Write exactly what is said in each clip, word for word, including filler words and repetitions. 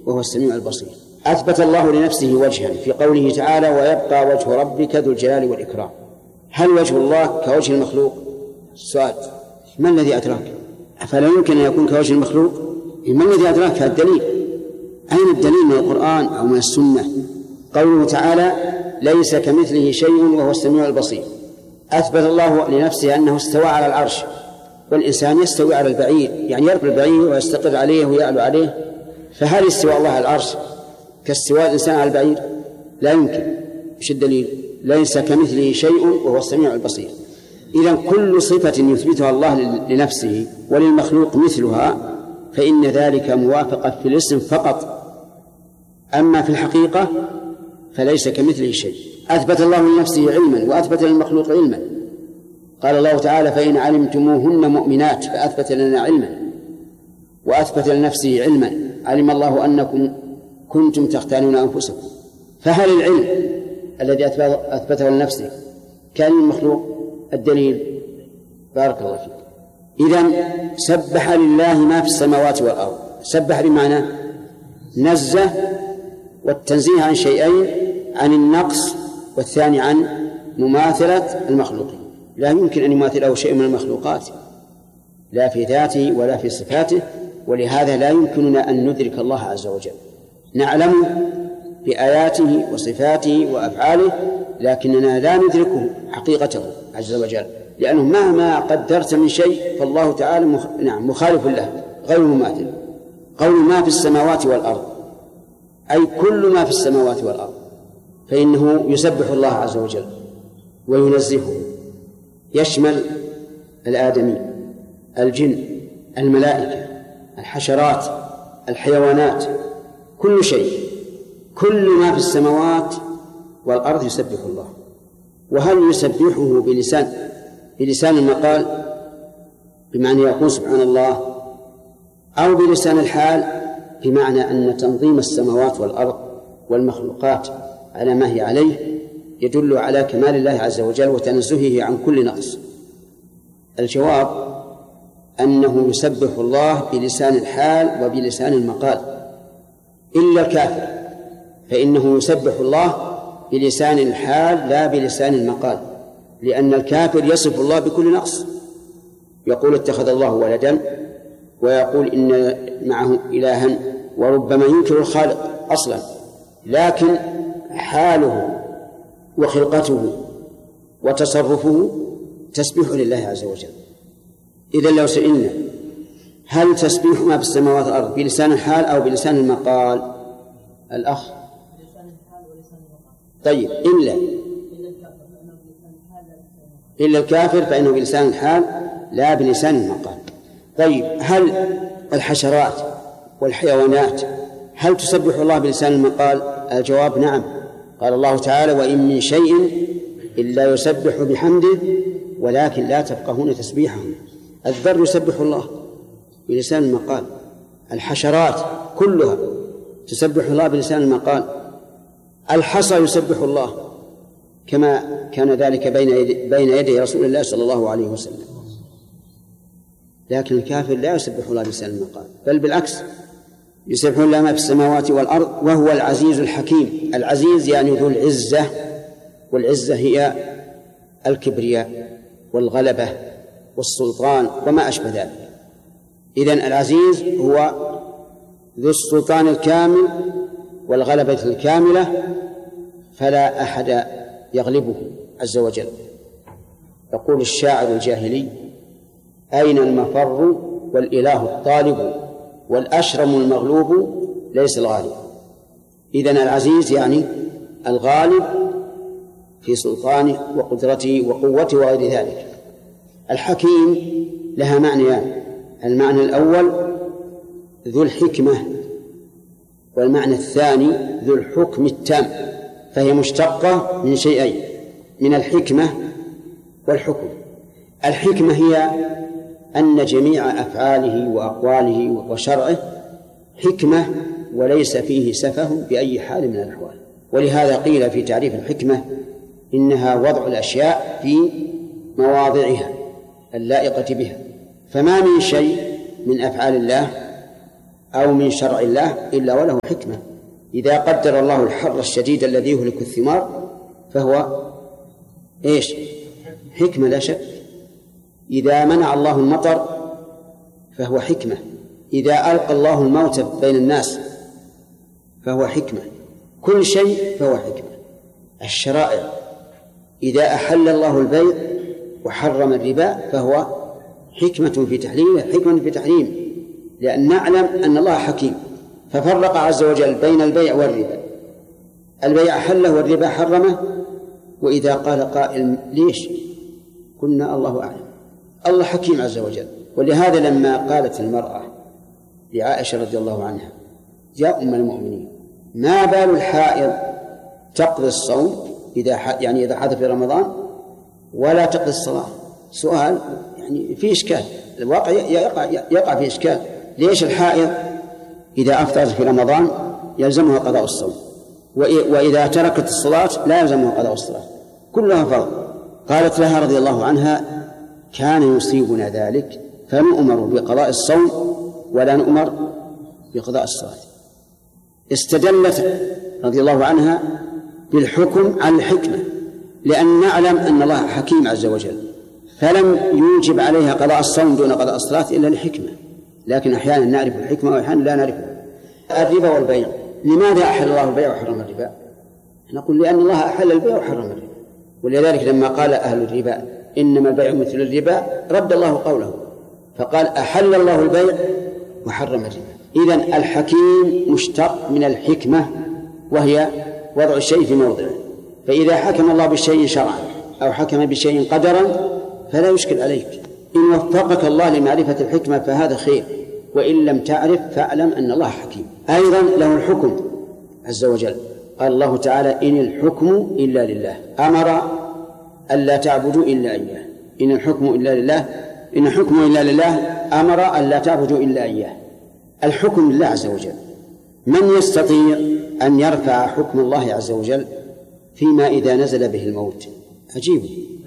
وهو السميع البصير. أثبت الله لنفسه وجها في قوله تعالى ويبقى وجه ربك ذو الجلال والإكرام. هل وجه الله كوجه المخلوق؟ السؤال ما الذي أدراك؟ فلا يمكن أن يكون كوجه المخلوق. ما الذي أدراك؟ الدليل. أين الدليل من القرآن أو من السنة؟ قوله تعالى ليس كمثله شيء وهو السميع البصير. أثبت الله لنفسه أنه استوى على العرش، والإنسان يستوي على البعير، يعني يركب البعير ويستقر عليه ويعلو عليه. فهل استوى الله على العرش كاستواء الإنسان على البعير؟ لا يمكن. إيش الدليل؟ ليس كمثله شيء وهو السميع البصير. إذن كل صفة يثبتها الله لنفسه وللمخلوق مثلها فإن ذلك موافقة في الاسم فقط، أما في الحقيقة فليس كمثله شيء. أثبت الله لنفسه علما وأثبت للمخلوق علما. قال الله تعالى فإن علمتموهن مؤمنات فأثبت لنا علما وأثبت لنفسه علما. علم الله أنكم كنتم تختانون أنفسكم. فهل العلم الذي أثبته لنفسه كان المخلوق؟ الدليل بارك الله فيك. إذن سبح لله ما في السماوات والأرض. سبح بمعنى نزه، والتنزيه عن شيئين، عن النقص والثاني عن مماثلة المخلوقين. لا يمكن أن يماثله شيء من المخلوقات لا في ذاته ولا في صفاته، ولهذا لا يمكننا أن ندرك الله عز وجل. نعلم بآياته وصفاته وأفعاله لكننا لا ندركه حقيقته عز وجل، لأنه مهما قدرت من شيء فالله تعالى مخ... نعم مخالف له غير مماثل. قول ما في السماوات والأرض أي كل ما في السماوات والأرض، فإنه يسبح الله عز وجل وينزهه، يشمل الآدمي، الجن، الملائكة، الحشرات، الحيوانات، كل شيء، كل ما في السماوات والأرض يسبح الله. وهل يسبحه بلسان بلسان المقال بمعنى يقول سبحان الله، أو بلسان الحال بمعنى أن تنظيم السماوات والأرض والمخلوقات على ما هي عليه يدل على كمال الله عز وجل وتنزهه عن كل نقص؟ الجواب أنه يسبح الله بلسان الحال وبلسان المقال، إلا الكافر فإنه يسبح الله بلسان الحال لا بلسان المقال، لأن الكافر يصف الله بكل نقص، يقول اتخذ الله ولدا، ويقول إن معه إلها، وربما ينكر الخالق أصلا، لكن حاله وخلقته وتصرفه تسبيح لله عز وجل. إذن لو سئلنا هل تسبيح ما في السماوات والأرض بلسان الحال أو بلسان المقال؟ الأخ طيب إلا إلا الكافر فإنه بلسان الحال لا بلسان المقال. طيب هل الحشرات والحيوانات هل تسبح الله بلسان المقال؟ الجواب نعم. قال الله تعالى وإن من شيء إلا يسبح بحمده ولكن لا تفقهون تسبيحهم. الذر يسبح الله بلسان المقال، الحشرات كلها تسبح الله بلسان المقال، الحصى يسبح الله كما كان ذلك بين يدي, بين يدي رسول الله صلى الله عليه وسلم. لكن الكافر لا يسبح الله بلسان المقال، بل بالعكس يسبح الله ما في السماوات والأرض وهو العزيز الحكيم. العزيز يعني ذو العزة، والعزة هي الكبرياء والغلبة والسلطان وما أشبه ذلك. إذن العزيز هو ذو السلطان الكامل والغلبة الكاملة، فلا أحد يغلبه عز وجل. يقول الشاعر الجاهلي أين المفر والإله الطالب والأشرم المغلوب ليس الغالب. إذن العزيز يعني الغالب في سلطانه وقدرته وقوته وغير ذلك. الحكيم لها معنيان، المعنى الأول ذو الحكمة، والمعنى الثاني ذو الحكم التام، فهي مشتقة من شيئين، من الحكمة والحكم. الحكمة هي أن جميع أفعاله وأقواله وشرعه حكمة وليس فيه سفه بأي حال من الأحوال. ولهذا قيل في تعريف الحكمة إنها وضع الأشياء في مواضعها اللائقة بها. فما من شيء من أفعال الله أو من شرع الله إلا وله حكمة. إذا قدر الله الحر الشديد الذي يهلك الثمار فهو إيش؟ حكمة لا شك. إذا منع الله المطر فهو حكمة. إذا ألقى الله الموت بين الناس فهو حكمة. كل شيء فهو حكمة. الشرائع إذا أحل الله البيع وحرم الربا فهو حكمة في تحليله، حكمة في تحريمه، لأن نعلم أن الله حكيم ففرق عز وجل بين البيع والربا. البيع حله والربا حرمه. وإذا قال قائل ليش؟ قلنا الله أعلم، الله حكيم عز وجل. ولهذا لما قالت المرأة لعائشة رضي الله عنها يا أم المؤمنين ما بال الحائض تقضي الصوم إذا يعني إذا حدث في رمضان ولا تقضي الصلاة؟ سؤال يعني في إشكال، الواقع يقع, يقع في إشكال. ليش الحائض إذا أفطرت في رمضان يلزمها قضاء الصوم، وإذا تركت الصلاة لا يلزمها قضاء الصلاة، كلها فرض؟ قالت لها رضي الله عنها كان يصيبنا ذلك فنؤمر بقضاء الصوم ولا نؤمر بقضاء الصلاة. استدلت رضي الله عنها بالحكم على الحكمة، لأن نعلم أن الله حكيم عز وجل فلم يوجب عليها قضاء الصوم دون قضاء الصلاة إلا لحكمة. لكن أحيانا نعرف الحكمة وأحيانا لا نعرفها. الربا والبيع، لماذا أحل الله البيع وحرم الربا؟ نقول لأن الله أحل البيع وحرم الربا. ولذلك لما قال أهل الربا إنما البيع مثل الربا رد الله قوله فقال أحل الله البيع وحرم الربا. إذن الحكيم مشتق من الحكمة وهي وضع الشيء في موضعه. فإذا حكم الله بالشيء شرعا أو حكم بشيء قدرا فلا يشكل عليك. إن وفقك الله لمعرفة الحكمة فهذا خير، وإن لم تعرف فاعلم أن الله حكيم. أيضا له الحكم عز وجل. قال الله تعالى إن الحكم إلا لله، أمر ألا تعبدوا إلا إياه. إن الحكم إلا لله، إن الحكم إلا لله أمر ألا تعبدوا إلا إياه. الحكم لله عز وجل. من يستطيع أن يرفع حكم الله عز وجل فيما إذا نزل به الموت؟ عجيب،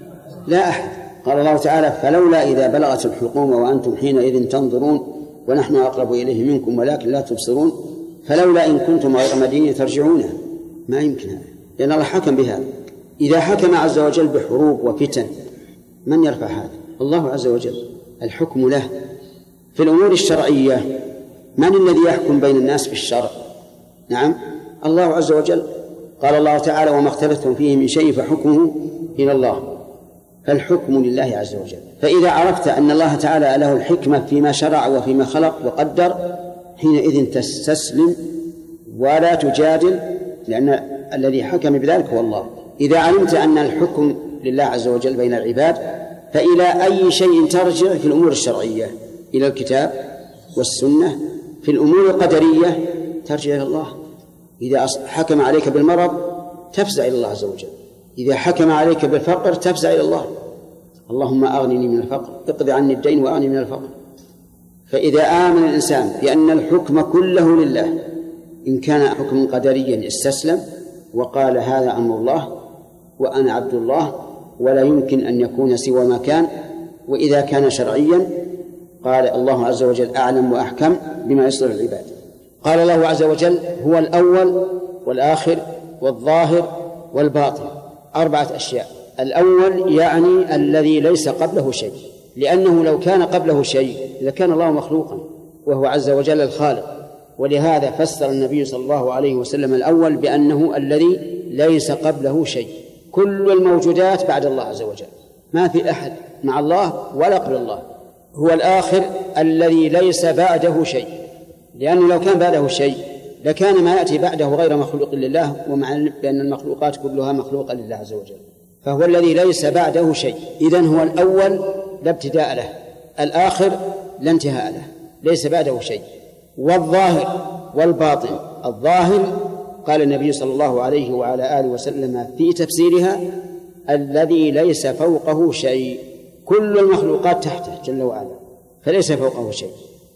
لا أحد. قال الله تعالى فلولا إذا بلغت الحلقوم وأنتم حينئذ تنظرون ونحن أقرب إليه منكم ولكن لا تبصرون فلولا إن كنتم غير مدينين ترجعونها. ما يمكن هذا، لأن الله حكم بهذا. إذا حكم عز وجل بحروب وفتن من يرفع هذا؟ الله عز وجل. الحكم له. في الأمور الشرعية من الذي يحكم بين الناس في الشرع؟ نعم الله عز وجل. قال الله تعالى وما اختلفتم فيه من شيء فحكمه إلى الله. فالحكم لله عز وجل. فإذا عرفت أن الله تعالى له الحكمة فيما شرع وفيما خلق وقدر حينئذ تستسلم ولا تجادل، لأن الذي حكم بذلك هو الله. إذا علمت أن الحكم لله عز وجل بين العباد فإلى أي شيء ترجع في الأمور الشرعية؟ إلى الكتاب والسنة. في الأمور القدرية ترجع إلى الله. إذا حكم عليك بالمرض تفزع إلى الله عز وجل. إذا حكم عليك بالفقر تفزع إلى الله، اللهم أغنني من الفقر، اقض عني الدين وأغنني من الفقر. فإذا آمن الإنسان بأن الحكم كله لله، إن كان حكم قدريا استسلم وقال هذا أمر الله وأنا عبد الله ولا يمكن أن يكون سوى ما كان. وإذا كان شرعيا قال الله عز وجل أعلم وأحكم بما يصلح العباد. قال الله عز وجل هو الأول والآخر والظاهر والباطن، أربعة أشياء. الأول يعني الذي ليس قبله شيء، لأنه لو كان قبله شيء لكان الله مخلوقا وهو عز وجل الخالق. ولهذا فسر النبي صلى الله عليه وسلم الأول بأنه الذي ليس قبله شيء. كل الموجودات بعد الله عز وجل، ما في أحد مع الله ولا قبل الله. هو الآخر الذي ليس بعده شيء، لأنه لو كان بعده شيء لكان ما يأتي بعده غير مخلوق لله، ومع بأن المخلوقات كلها مخلوقة لله عز وجل. فهو الذي ليس بعده شيء. إذن هو الأول لا ابتداء له، الآخر لا انتهاء له، ليس بعده شيء. والظاهر والباطن. الظاهر قال النبي صلى الله عليه وعلى آله وسلم في تفسيرها الذي ليس فوقه شيء، كل المخلوقات تحته جل وعلا فليس فوقه شيء.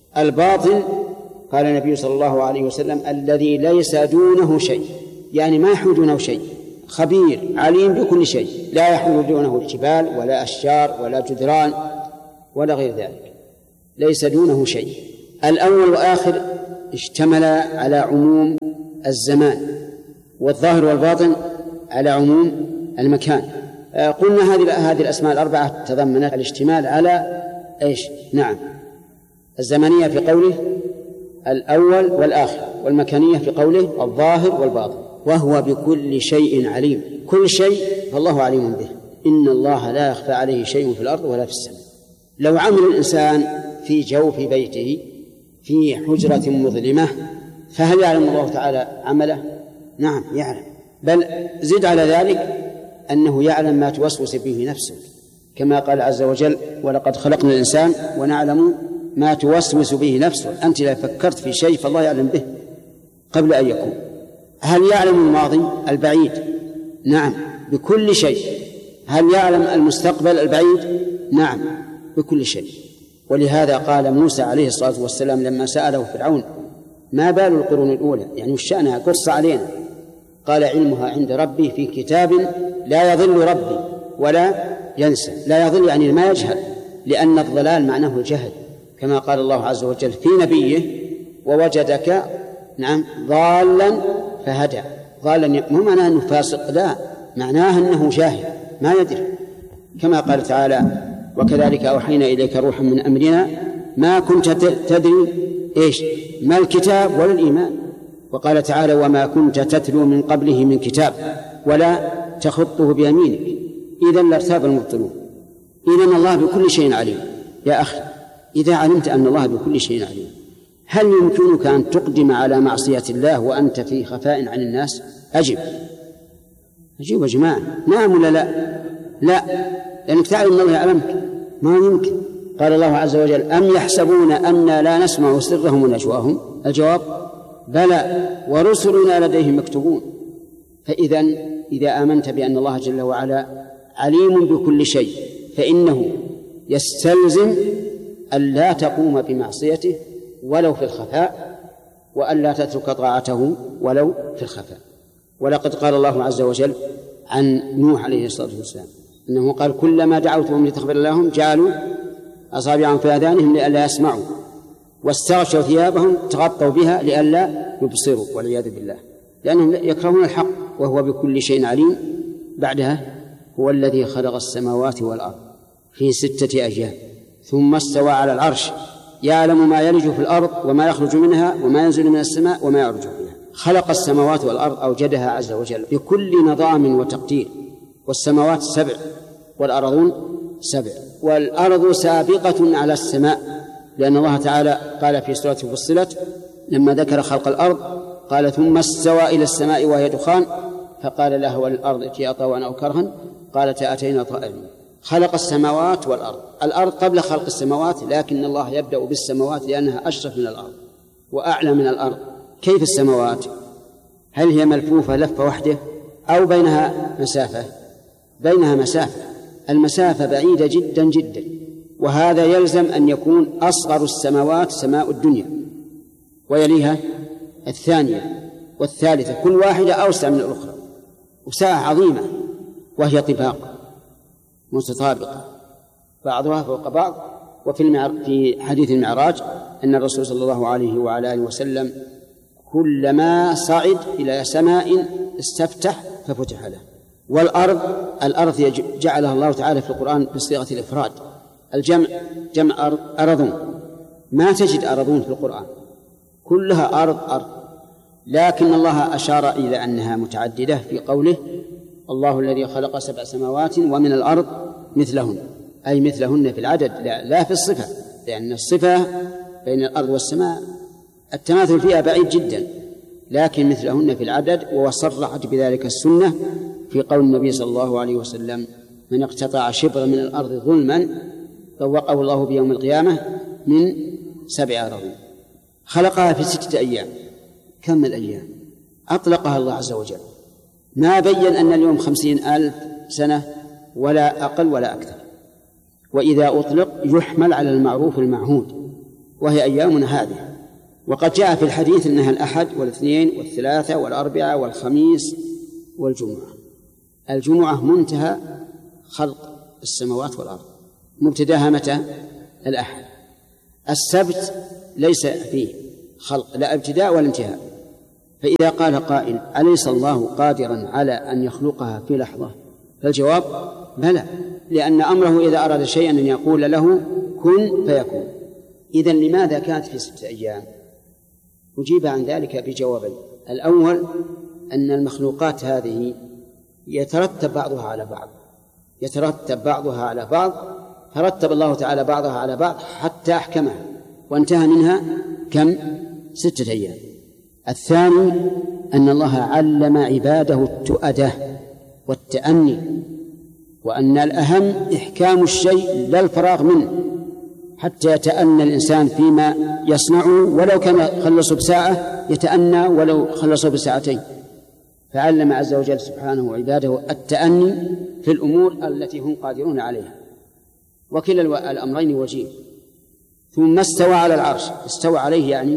الباطن قال النبي صلى الله عليه وسلم الذي ليس دونه شيء، يعني ما يحول دونه شيء، خبير عليم بكل شيء، لا يحول دونه الجبال ولا أشجار ولا جدران ولا غير ذلك، ليس دونه شيء. الأول وآخر اشتمل على عموم الزمان، والظاهر والباطن على عموم المكان. قلنا هذه هذه الأسماء الأربعة تضمنت الاشتمال على إيش؟ نعم، الزمنية في قوله الأول والآخر، والمكانية في قوله الظاهر والباطن. وهو بكل شيء عليم، كل شيء فالله عليم به، إن الله لا يخفى عليه شيء في الأرض ولا في السماء. لو عمل الإنسان في جوف بيته في حجرة مظلمة فهل يعلم الله تعالى عمله؟ نعم يعلم، بل زد على ذلك أنه يعلم ما توسوس به نفسه، كما قال عز وجل ولقد خلقنا الإنسان ونعلم ما توسوس به نفسه. أنت لا فكرت في شيء فالله يعلم به قبل أن يكون. هل يعلم الماضي البعيد؟ نعم بكل شيء. هل يعلم المستقبل البعيد؟ نعم بكل شيء. ولهذا قال موسى عليه الصلاة والسلام لما سأله فرعون ما بال القرون الأولى، يعني وش شأنها، قص علينا. قال علمها عند ربي في كتاب لا يضل ربي ولا ينسى. لا يضل يعني ما يجهل، لأن الضلال معناه الجهل، كما قال الله عز وجل في نبيه ووجدك نعم ضالا فهدى. ضالا مو معناه أنه فاسق، لا، معناه أنه جاهل ما يدري، كما قال تعالى وكذلك أوحينا إليك روحا من أمرنا ما كنت تدري إيش ما الكتاب ولا الإيمان. وقال تعالى وما كنت تتلو من قبله من كتاب ولا تخطه بيمينك إذا لارتاب المبطلون. إذن الله بكل شيء عليم. يا أخي إذا علمت أن الله بكل شيء عليم، هل يمكنك أن تقدم على معصية الله وأنت في خفاء عن الناس؟ أجب أجيب يا جماعة، نعم ولا لا؟ لا، لأنك تعلم أن الله يعلمك، ما يمكن. قال الله عز وجل أم يحسبون أننا لا نسمع سرهم ونجواهم؟ الجواب بلى ورسلنا لديهم مكتوبون. فإذا إذا آمنت بأن الله جل وعلا عليم بكل شيء فإنه يستلزم أن لا تقوم بمعصيته ولو في الخفاء، وأن لا تترك طاعته ولو في الخفاء. ولقد قال الله عز وجل عن نوح عليه الصلاة والسلام أنه قال كلما دعوتهم لتغفر لهم جعلوا أصابعهم في آذانهم لئلا يسمعوا واستغشوا ثيابهم تغطوا بها لئلا يبصروا والعياذ بالله، لأنهم يكرهون الحق. وهو بكل شيء عليم. بعدها هو الذي خلق السماوات والأرض في ستة أيام ثم استوى على العرش يعلم ما يلج في الأرض وما يخرج منها وما ينزل من السماء وما يعرج فيها. خلق السماوات والأرض أوجدها عز وجل بكل نظام وتقدير، والسماوات سبع والأرضون سبع، والأرض سابقة على السماء، لأن الله تعالى قال في سورة فصلت لما ذكر خلق الأرض قال ثم استوى إلى السماء وهي دخان فقال لها وللأرض ائتيا طوعا أو كرها قالتا أتينا طائعين. خلق السماوات والأرض. الأرض قبل خلق السماوات، لكن الله يبدأ بالسماوات لأنها أشرف من الأرض وأعلى من الأرض. كيف السماوات؟ هل هي ملفوفة لفة وحده أو بينها مسافة؟ بينها مسافة، المسافة بعيدة جدا جدا، وهذا يلزم أن يكون أصغر السماوات سماء الدنيا ويليها الثانية والثالثة، كل واحدة أوسع من الأخرى، وساعة عظيمة وهي طباق متطابقة بعضها فوق بعض. وفي المعر... في حديث المعراج أن الرسول صلى الله عليه وعلى آله وسلم كلما صعد إلى سماء استفتح ففتح له. والأرض الأرض جعلها الله تعالى في القرآن بصيغة الإفراد، الجمع جمع أرض أرضون، ما تجد أرضون في القرآن، كلها أرض أرض، لكن الله أشار إلى أنها متعددة في قوله الله الذي خلق سبع سماوات ومن الأرض مثلهن، أي مثلهن في العدد لا, لا في الصفة، لأن الصفة بين الأرض والسماء التماثل فيها بعيد جدا، لكن مثلهن في العدد. وصرحت بذلك السنة في قول النبي صلى الله عليه وسلم من اقتطع شبرا من الأرض ظلما طوقه الله بيوم القيامة من سبع أراضين. خلقها في ستة أيام. كم الأيام؟ أطلقها الله عز وجل، ما بين أن اليوم خمسين ألف سنة ولا أقل ولا أكثر، وإذا أطلق يحمل على المعروف المعهود وهي أيامنا هذه. وقد جاء في الحديث أنها الأحد والاثنين والثلاثة والأربعة والخميس والجمعة. الجمعة منتهى خلق السماوات والأرض، مبتداها متى؟ الأحد. السبت ليس فيه خلق، لا ابتداء ولا انتهاء. فإذا قال قائل أليس الله قادرا على أن يخلقها في لحظة؟ فالجواب بلى، لأن أمره إذا أراد شيئا أن يقول له كن فيكون. إذن لماذا كانت في ستة أيام؟ أجيب عن ذلك بجوابين. الأول أن المخلوقات هذه يترتب بعضها على بعض، يترتب بعضها على بعض، فرتب الله تعالى بعضها على بعض حتى أحكمها وانتهى منها كم؟ ستة أيام. الثاني أن الله علم عباده التؤدة والتأني، وأن الأهم إحكام الشيء لا الفراغ منه، حتى يتأنى الإنسان فيما يصنعه، ولو كان خلصه بساعة يتأنى ولو خلصه بساعتين. فعلم عز وجل سبحانه عباده التأني في الأمور التي هم قادرون عليها، وكلا الأمرين وجيه. ثم استوى على العرش، استوى عليه يعني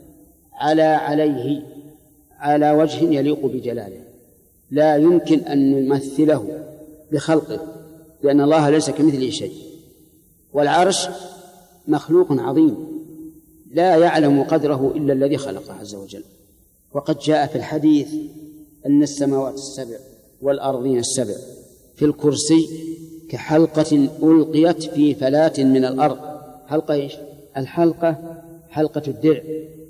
على عليه على وجه يليق بجلاله، لا يمكن أن نمثله بخلقه، لأن الله ليس كمثله شيء. والعرش مخلوق عظيم لا يعلم قدره إلا الذي خلقه عز وجل. وقد جاء في الحديث أن السماوات السبع والأرضين السبع في الكرسي كحلقة ألقيت في فلاة من الأرض. حلقة إيش؟ الحلقة حلقة الدرع،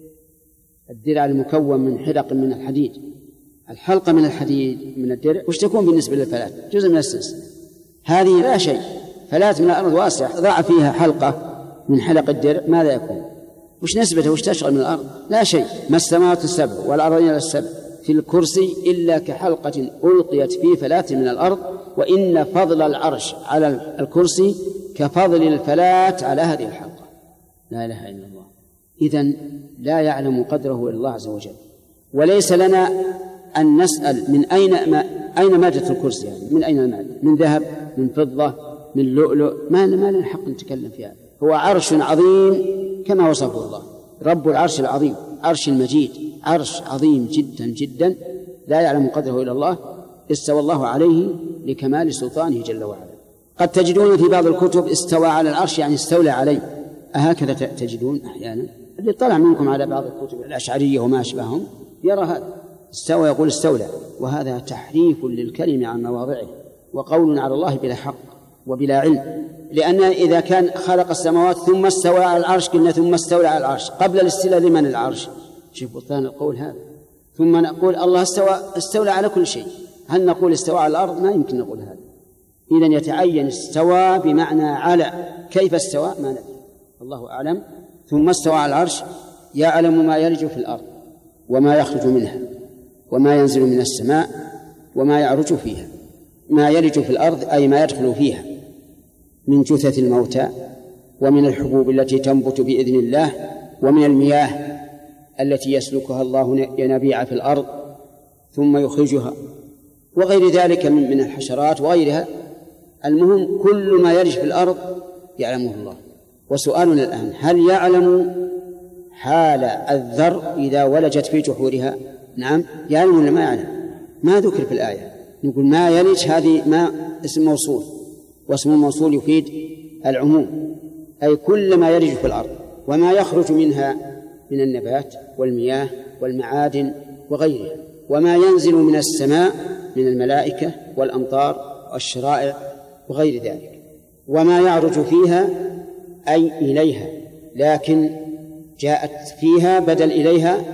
الدرع المكون من حلق من الحديد. الحلقة من الحديد من الدرع وش تكون بالنسبة للفلاة؟ جزء من السلسلة. هذه لا شيء، فلاة من الأرض واسعة، ضع فيها حلقة من حلق الدرع ماذا يكون؟ وش نسبته؟ وش تشغل من الأرض؟ لا شيء. ما السماوات السبع والأرضين السبع في الكرسي إلا كحلقة ألقيت في فلاة من الأرض، وإن فضل العرش على الكرسي كفضل الفلاة على هذه الحلقة. لا إله إلا الله. إذن لا يعلم قدره إلا الله عز وجل. وليس لنا أن نسأل من أين ما أين مادة الكرسي، يعني من أين المادة؟ من ذهب، من فضة، من لؤلؤ؟ ما ما لنا حق نتكلم فيها. هو عرش عظيم كما وصفه الله، رب العرش العظيم، عرش مجيد، عرش عظيم جدا جدا لا يعلم قدره إلا الله، استوى الله عليه لكمال سلطانه جل وعلا. قد تجدون في بعض الكتب استوى على العرش يعني استولى عليه، أهكذا تجدون أحيانا. اللي طلع منكم على بعض الكتب الأشعرية وما أشبههم يرى هذا، استوى يقول استولى، وهذا تحريف للكلمة عن مواضعه وقول على الله بلا حق وبلا علم. لأن إذا كان خلق السماوات ثم استوى على العرش قلنا ثم استولى على العرش، قبل الاستيلاء لمن العرش؟ شوف بطلان القول هذا. ثم نقول الله استوى استولى على كل شيء، هل نقول استوى على الأرض؟ ما يمكن نقول هذا. إذن يتعين استوى بمعنى على، كيف استوى ما ندري، الله أعلم. ثم استوى على العرش يعلم ما يلج في الأرض وما يخرج منها وما ينزل من السماء وما يعرج فيها. ما يلج في الأرض أي ما يدخل فيها من جثث الموتى، ومن الحبوب التي تنبت بإذن الله، ومن المياه التي يسلكها الله ينابيع في الأرض ثم يخرجها، وغير ذلك من الحشرات وغيرها. المهم كل ما يلج في الأرض يعلمه الله. وسؤالنا الآن هل يعلم حال الذر إذا ولجت في جحورها؟ نعم يعلم ولا ما يعلم؟ ما ذكر في الآية. نقول ما يلج هذه ما اسم موصول، واسم الموصول يفيد العموم، أي كل ما يلج في الأرض وما يخرج منها من النبات والمياه والمعادن وغيرها، وما ينزل من السماء من الملائكة والأمطار والشرائع وغير ذلك، وما يعرج فيها أي إليها، لكن جاءت فيها بدل إليها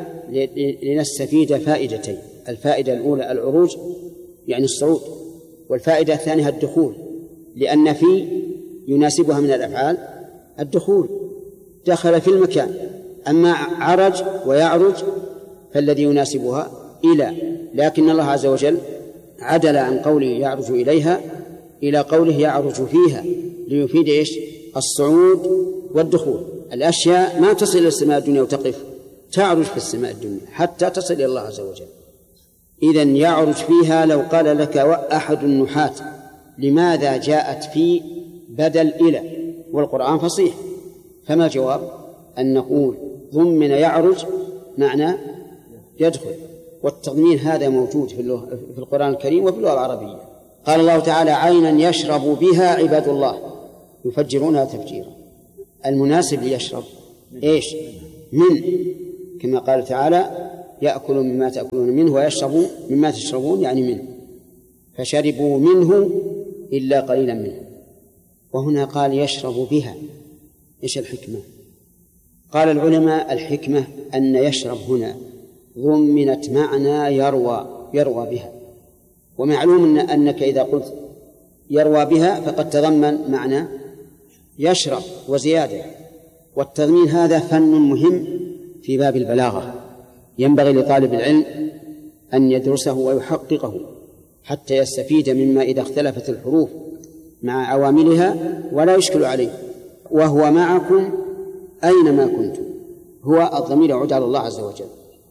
لنستفيد فائدتين. الفائدة الأولى العروج يعني الصعود، والفائدة الثانية الدخول، لأن في يناسبها من الأفعال الدخول، دخل في المكان. أما عرج ويعرج فالذي يناسبها إلى، لكن الله عز وجل عدل عن قوله يعرج إليها إلى قوله يعرج فيها ليفيد إيش؟ الصعود والدخول. الأشياء ما تصل إلى السماء الدنيا وتقف، تعرج في السماء الدنيا حتى تصل إلى الله عز وجل. إذن يعرج فيها. لو قال لك أحد النحاة لماذا جاءت في بدل إلى والقرآن فصيح، فما الجواب؟ أن نقول ضمن يعرج معنى يدخل، والتضمين هذا موجود في القرآن الكريم وفي اللغة العربية. قال الله تعالى عينا يشرب بها عباد الله يفجرونها تفجيرا. المناسب ليشرب إيش؟ من كما قال تعالى يأكل مما تأكلون منه ويشرب مما تشربون يعني منه، فشربوا منه إلا قليلا منه. وهنا قال يشرب بها، إيش الحكمة؟ قال العلماء الحكمة أن يشرب هنا ضمنت معنى يروى يروى بها، ومعلوم أنك إذا قلت يروى بها فقد تضمن معنى يشرب وزيادة، والتضمين هذا فن مهم في باب البلاغة، ينبغي لطالب العلم أن يدرسه ويحققه حتى يستفيد مما إذا اختلفت الحروف مع عواملها ولا يشكل عليه. وهو معكم أينما كنتم، هو الضمير يعود على الله عز وجل،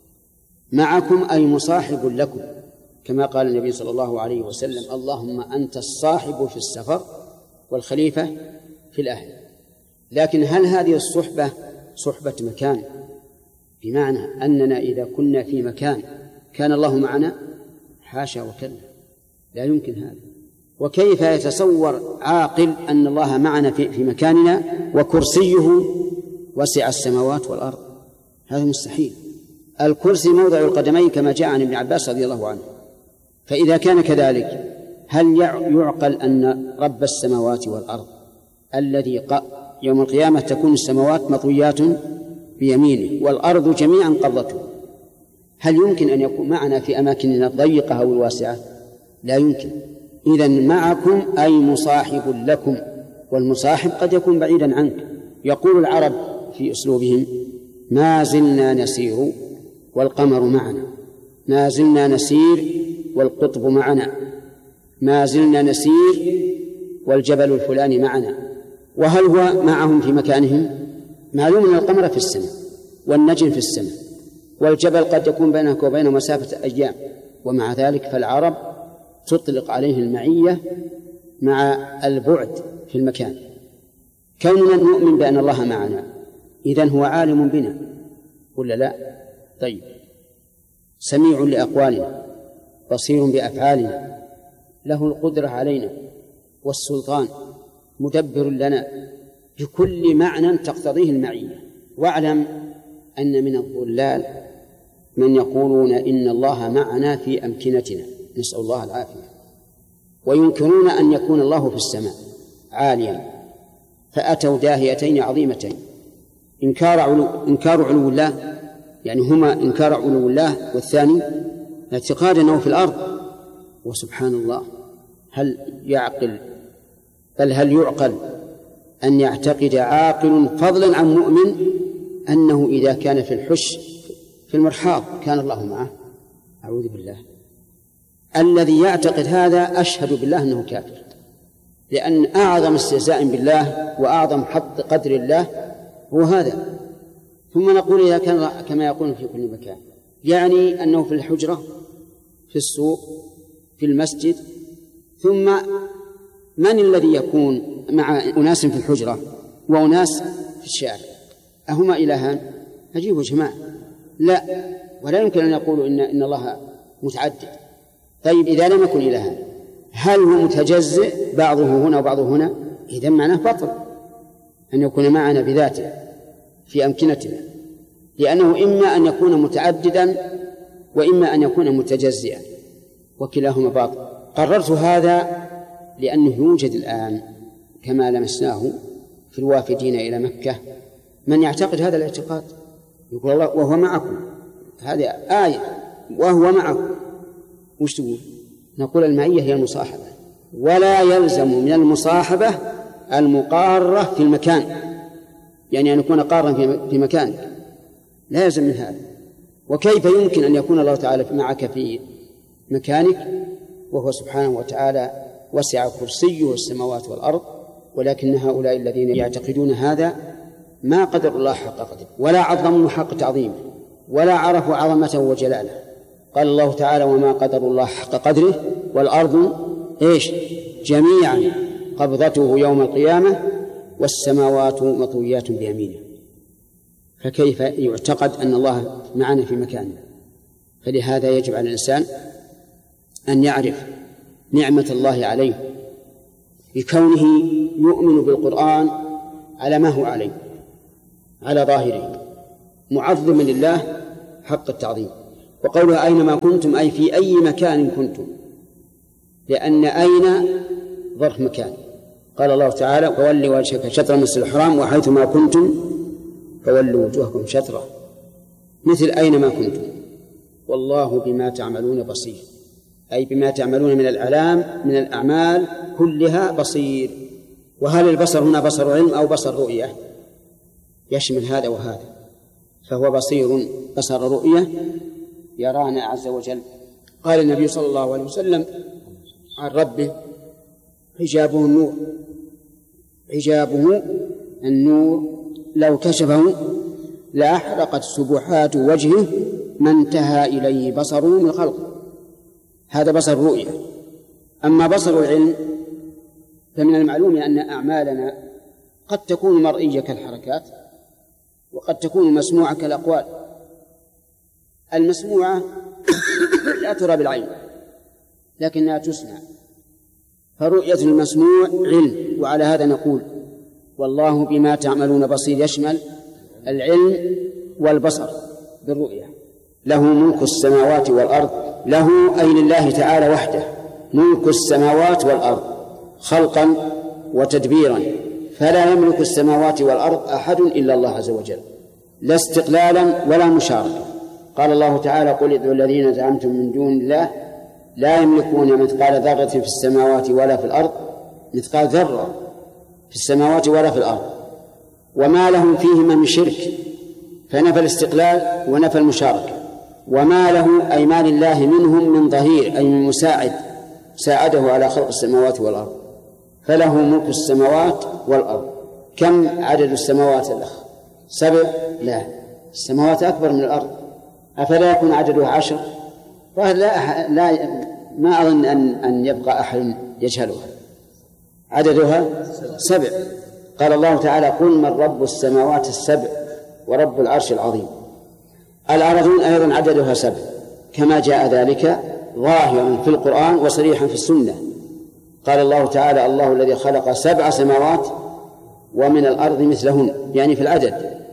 معكم أي مصاحب لكم، كما قال النبي صلى الله عليه وسلم اللهم أنت الصاحب في السفر والخليفة في الأهل. لكن هل هذه الصحبة صحبة مكان، بمعنى أننا إذا كنا في مكان كان الله معنا؟ حاشا وكلا، لا يمكن هذا. وكيف يتصور عاقل أن الله معنا في, في مكاننا وكرسيه وسع السماوات والأرض؟ هذا مستحيل. الكرسي موضع القدمين كما جاء عن ابن عباس رضي الله عنه. فإذا كان كذلك هل يعقل أن رب السماوات والأرض الذي يوم القيامة تكون السماوات مطويات بيمينه والأرض جميعا قبضته، هل يمكن أن يكون معنا في أماكننا الضيقة أو الواسعة؟ لا يمكن. إذن معكم أي مصاحب لكم، والمصاحب قد يكون بعيدا عنك. يقول العرب في أسلوبهم ما زلنا نسير والقمر معنا، ما زلنا نسير والقطب معنا، ما زلنا نسير والجبل الفلاني معنا. وهل هو معهم في مكانهم؟ معلوم أن القمر في السماء والنجم في السماء والجبل قد يكون بينك وبينه مسافة أيام، ومع ذلك فالعرب تطلق عليه المعية مع البعد في المكان. كوننا نؤمن بأن الله معنا إذن هو عالم بنا ولا لا؟ طيب، سميع لأقوالنا بصير بأفعالنا، له القدرة علينا والسلطان، مدبر لنا بكل معنى تقتضيه المعية. واعلم أن من الضلال من يقولون إن الله معنا في أمكنتنا، نسأل الله العافية، وينكرون أن يكون الله في السماء عاليا، فأتوا داهيتين عظيمتين: إنكار علو, إنكار علو الله، يعني هما إنكار علو الله، والثاني اعتقاد أنه في الأرض. وسبحان الله، هل يعقل بل هل يعقل أن يعتقد عاقل فضلا عن مؤمن أنه إذا كان في الحش في المرحاض كان الله معه؟ أعوذ بالله. الذي يعتقد هذا أشهد بالله أنه كافر، لأن أعظم استهزاء بالله وأعظم حط قدر الله هو هذا. ثم نقول إذا كان كما يقول في كل مكان، يعني أنه في الحجرة، في السوق، في المسجد. ثم من الذي يكون مع أناس في الحجرة وأناس في الشارع؟ أهما إلهان؟ أجيبوا جماعة، لا، ولا يمكن أن يقولوا إن, إن الله متعدد. طيب، إذا لم يكن إلهان هل هو متجزئ بعضه هنا وبعضه هنا؟ إذن معناه بطل أن يكون معنا بذاته في أمكنتنا، لأنه إما أن يكون متعددا وإما أن يكون متجزئا، وكلاهما باطل. قررت هذا لأنه يوجد الآن كما لمسناه في الوافدين إلى مكة من يعتقد هذا الاعتقاد، يقول الله وهو معكم، هذه آية وهو معكم. وش تقول؟ نقول المعية هي المصاحبة، ولا يلزم من المصاحبة المقارة في المكان، يعني أن يكون قارا في مكانك، لا يلزم من هذا. وكيف يمكن أن يكون الله تعالى معك في مكانك وهو سبحانه وتعالى وسع كرسيه السماوات والأرض؟ ولكن هؤلاء الذين يعتقدون هذا ما قدر الله حق قدره، ولا عظموا حق تعظيمه، ولا عرفوا عظمته وجلاله. قال الله تعالى وما قدر الله حق قدره والأرض إيش جميعا قبضته يوم القيامة والسماوات مطويات بيمينه. فكيف يعتقد أن الله معنا في مكاننا؟ فلهذا يجب على الإنسان أن يعرف نعمة الله عليه بكونه يؤمن بالقرآن على ما هو عليه، على ظاهره، معظم لله حق التعظيم. وقولها أينما كنتم أي في أي مكان كنتم، لأن أين ظرف مكان. قال الله تعالى فولي وجهك شطر المسجد الحرام وحيثما كنتم فولوا وجوهكم شطره، مثل أينما كنتم. والله بما تعملون بصير، أي بما تعملون من الأعلام من الأعمال كلها بصير. وهل البصر هنا بصر علم أو بصر رؤية؟ يشمل هذا وهذا، فهو بصير بصر رؤية يرانا عز وجل. قال النبي صلى الله عليه وسلم عن ربه حجابه النور، حجابه النور لو كشفه لأحرقت سبحات وجهه ما انتهى إليه بصره من خلقه. هذا بصر رؤية. أما بصر العلم فمن المعلوم أن أعمالنا قد تكون مرئية كالحركات وقد تكون مسموعة كالأقوال. المسموعة لا ترى بالعين لكنها تسمع، فرؤية المسموع علم. وعلى هذا نقول والله بما تعملون بصير يشمل العلم والبصر بالرؤية. له ملك السماوات والأرض، له أي لله تعالى وحده ملك السماوات والأرض خلقا وتدبيرا، فلا يملك السماوات والأرض أحد إلا الله عز وجل، لا استقلالا ولا مشاركة. قال الله تعالى قل ادعوا الذين زعمتم من دون الله لا يملكون مثقال ذرة في السماوات ولا في الأرض، مثقال ذرة في السماوات ولا في الأرض، وما لهم فيهما من شرك، فنفى الاستقلال ونفى المشاركة. وما له أي ما لله منهم من ظهير أي من مساعد ساعده على خلق السماوات والأرض، فله ملك السماوات والأرض. كم عدد السماوات الأخ؟ سبع؟ لا، السماوات أكبر من الأرض، أفلا يكون عددها عشر؟ لا, أح... لا ما أظن أن, أن يبقى أحد يجهلها. عددها سبع. قال الله تعالى قل من رب السماوات السبع ورب العرش العظيم. الأرضون أيضا عددها سبع كما جاء ذلك ظاهرا في القرآن وصريحا في السنة. قال الله تعالى الله الذي خلق سبع سماوات ومن الأرض مثلهن، يعني في العدد.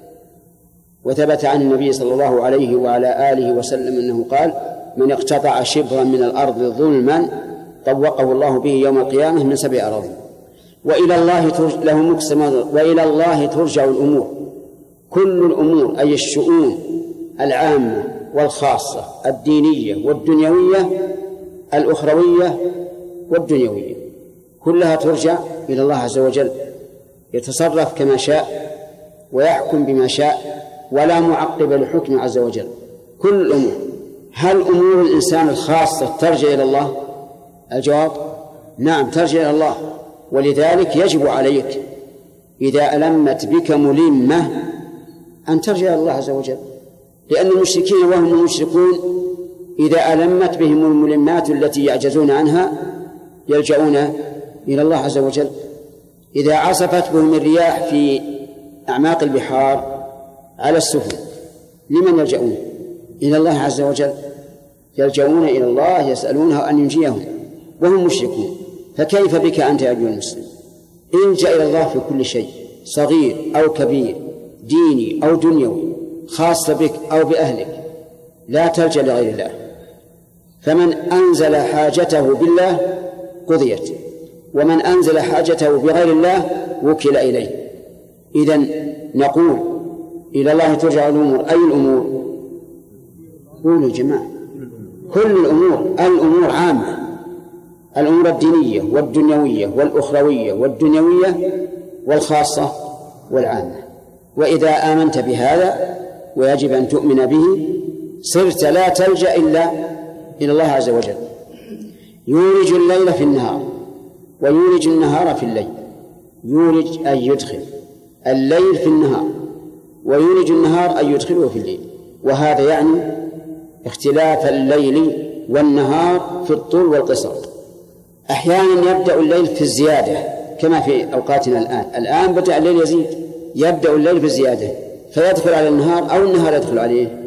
وثبت عن النبي صلى الله عليه وعلى آله وسلم أنه قال من اقتطع شبرا من الأرض ظلما طوقه الله به يوم القيامة من سبع أراضين. وإلى الله ترجع له ملك السماوات وإلى الله ترجع الأمور، كل الأمور أي الشؤون العامة والخاصة الدينية والدنيوية الأخروية والدنيوية كلها ترجع إلى الله عز وجل، يتصرف كما شاء ويحكم بما شاء ولا معقب لحكم عز وجل. كل الأمور. هل أمور الإنسان الخاصة ترجع إلى الله؟ الجواب نعم ترجع إلى الله. ولذلك يجب عليك إذا ألمت بك ملمة أن ترجع إلى الله عز وجل، لأن المشركين وهم المشركون إذا ألمت بهم الملمات التي يعجزون عنها يلجؤون إلى الله عز وجل. إذا عصفت بهم الرياح في أعماق البحار على السفن لمن يلجؤون؟ إلى الله عز وجل. يلجؤون إلى الله يسألونه أن ينجيهم وهم مشركون. فكيف بك أنت يا أيها المسلم؟ الجأ إلى الله في كل شيء صغير أو كبير ديني أو دنيوي خاص بك أو بأهلك، لا تلجأ لغير الله. فمن أنزل حاجته بالله قضيت، ومن أنزل حاجته بغير الله وكل إليه. إذن نقول إلى الله ترجع الأمور. أي الأمور؟ قولوا يا جماعة كل الأمور. الأمور عامة، الأمور الدينية والدنيوية والأخروية والدنيوية والخاصة والعامة. وإذا آمنت بهذا ويجب أن تؤمن به صرت لا تلجأ إلا إلى الله عز وجل. يولج الليل في النهار ويولج النهار في الليل. يولج أن يدخل الليل في النهار ويولج النهار أن يدخله في الليل، وهذا يعني اختلاف الليل والنهار في الطول والقصر. أحيانا يبدأ الليل في الزيادة كما في أوقاتنا الآن. الآن بدأ الليل يزيد، يبدأ الليل في الزيادة فيدخل على النهار أو النهار يدخل عليه،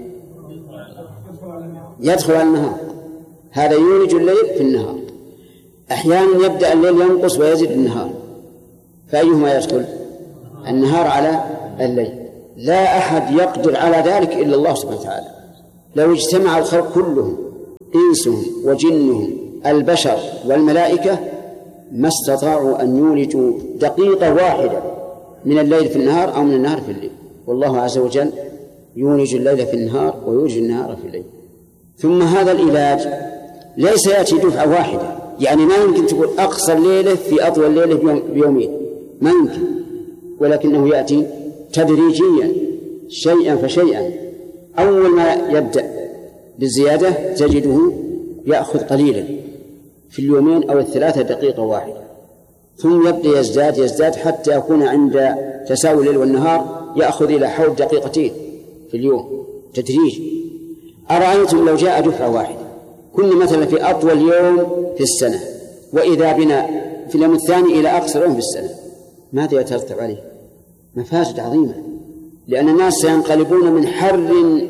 يدخل على النهار. هذا يولج الليل في النهار. أحيانا يبدأ الليل ينقص ويزيد النهار، فأيهما يدخل؟ النهار على الليل. لا أحد يقدر على ذلك إلا الله سبحانه وتعالى. لو اجتمع الخلق كلهم إنسهم وجنهم البشر والملائكة ما استطاعوا أن يولجوا دقيقة واحدة من الليل في النهار أو من النهار في الليل، والله عز وجل يولج الليل في النهار ويولج النهار في الليل. ثم هذا العلاج ليس يأتي دفعة واحدة، يعني ما يمكن تقول أقصى الليلة في أطول الليلة بيومين، ما يمكن، ولكنه يأتي تدريجيا شيئا فشيئا. أول ما يبدأ بالزيادة تجده يأخذ قليلا في اليومين أو الثلاثة دقيقة واحدة، ثم يبدأ يزداد يزداد حتى يكون عند تساوي الليل والنهار يأخذ إلى حول دقيقتين في اليوم تدريج. أرأيتم لو جاء دفعة واحدة كنا مثلا في أطول يوم في السنة وإذا بنا في اليوم الثاني إلى أقصر يوم في السنة، ماذا يترتب عليه؟ مفاسد عظيمة، لأن الناس سينقلبون من حر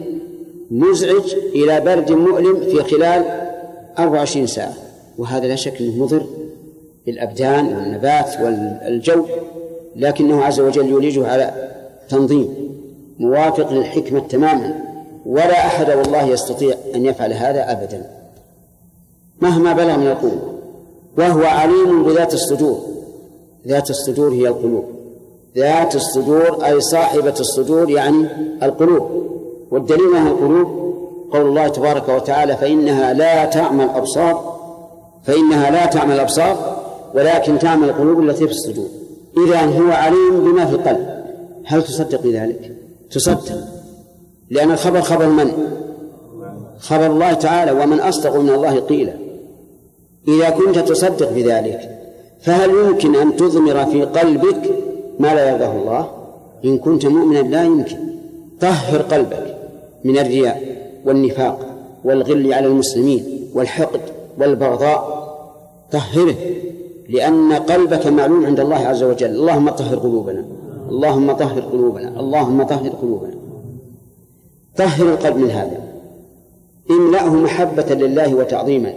مزعج إلى برد مؤلم في خلال أربع وعشرين ساعة، وهذا لا شك أنه مضر بالأبدان والنبات والجو، لكنه عز وجل يولجه على تنظيم موافق للحكمة تماما، ولا أحد والله يستطيع أن يفعل هذا أبدا مهما بلغ من القوة. وهو عليم بذات الصدور، ذات الصدور هي القلوب، ذات الصدور أي صاحبة الصدور يعني القلوب. والدليل على القلوب قول الله تبارك وتعالى فإنها لا تعمى الأبصار فإنها لا تعمى الأبصار ولكن تعمى القلوب التي في الصدور. إذن هو عليم بما في القلب. هل تصدق بذلك؟ تصدق، لأن الخبر خبر من؟ خبر الله تعالى، ومن أصدق من الله قيلا. إذا كنت تصدق بذلك فهل يمكن أن تضمر في قلبك ما لا يرضاه الله؟ إن كنت مؤمنا لا يمكن. طهر قلبك من الرياء والنفاق والغل على المسلمين والحقد والبغضاء، طهره، لأن قلبك معلوم عند الله عز وجل. اللهم طهر قلوبنا، اللهم طهر قلوبنا، اللهم طهر قلوبنا. طهر القلب من هذا، املأه محبة لله وتعظيما،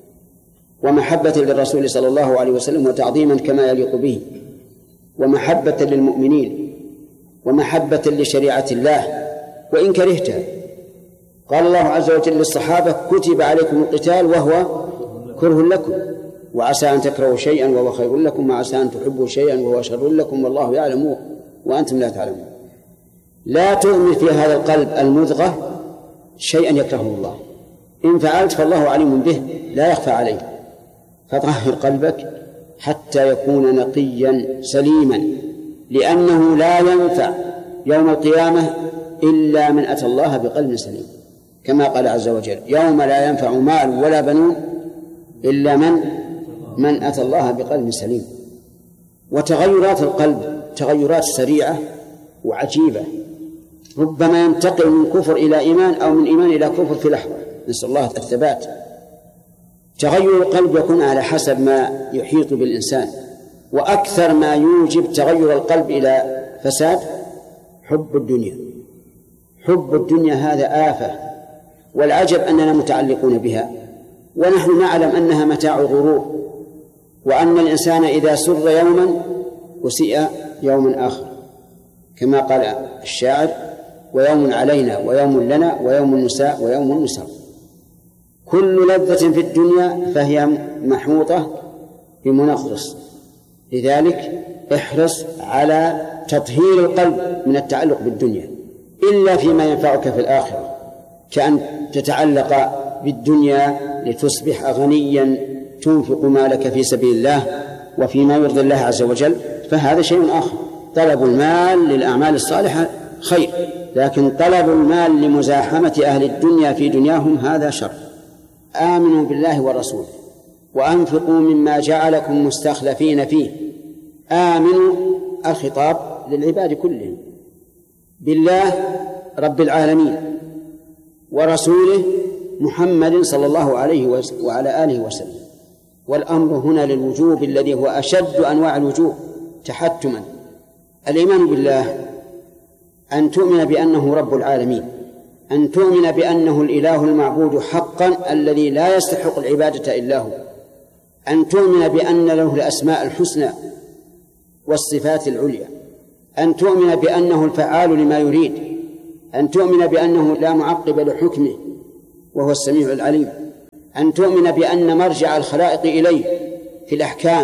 ومحبة للرسول صلى الله عليه وسلم وتعظيما كما يليق به، ومحبة للمؤمنين، ومحبة لشريعة الله وإن كرهتها. قال الله عز وجل للصحابة كتب عليكم القتال وهو كره لكم، وعسى أن تكرهوا شيئا وهو خير لكم، وعسى أن تحبوا شيئا وهو شر لكم، والله يعلم وأنتم لا تعلمون. لا تؤمن في هذا القلب المضغة شيئا يكرهه الله، إن فعلت فالله عليم به لا يخفى عليه. فطهر قلبك حتى يكون نقيا سليما، لأنه لا ينفع يوم القيامة إلا من أتى الله بقلب سليم، كما قال عز وجل يوم لا ينفع مال ولا بنون إلا من من أتى الله بقلب سليم. وتغيرات القلب تغيرات سريعة وعجيبة، ربما ينتقل من كفر إلى إيمان أو من إيمان إلى كفر في لحظة، نسأل الله الثبات. تغير القلب يكون على حسب ما يحيط بالإنسان، وأكثر ما يوجب تغير القلب إلى فساد حب الدنيا. حب الدنيا هذا آفة، والعجب أننا متعلقون بها ونحن نعلم أنها متاع غرور، وأن الإنسان إذا سر يوما أسيء يوما آخر، كما قال الشاعر ويوم علينا ويوم لنا ويوم النساء ويوم النساء. كل لذة في الدنيا فهي محوطة بمنغص، لذلك احرص على تطهير القلب من التعلق بالدنيا إلا فيما ينفعك في الآخرة، كأن تتعلق بالدنيا لتصبح غنيا تنفق مالك في سبيل الله وفيما يرضي الله عز وجل، فهذا شيء آخر. طلب المال للأعمال الصالحة خير، لكن طلب المال لمزاحمة أهل الدنيا في دنياهم هذا شر. آمنوا بالله ورسوله وأنفقوا مما جعلكم مستخلفين فيه. آمنوا الخطاب للعباد كلهم، بالله رب العالمين ورسوله محمد صلى الله عليه وعلى آله وسلم. والأمر هنا للوجوب الذي هو أشد أنواع الوجوب تحتما. الإيمان بالله أن تؤمن بأنه رب العالمين، أن تؤمن بأنه الإله المعبود حقا الذي لا يستحق العبادة إلا هو، أن تؤمن بأن له الأسماء الحسنى والصفات العليا، أن تؤمن بأنه الفعال لما يريد، أن تؤمن بأنه لا معقب لحكمه وهو السميع العليم، أن تؤمن بأن مرجع الخلائق إليه في الأحكام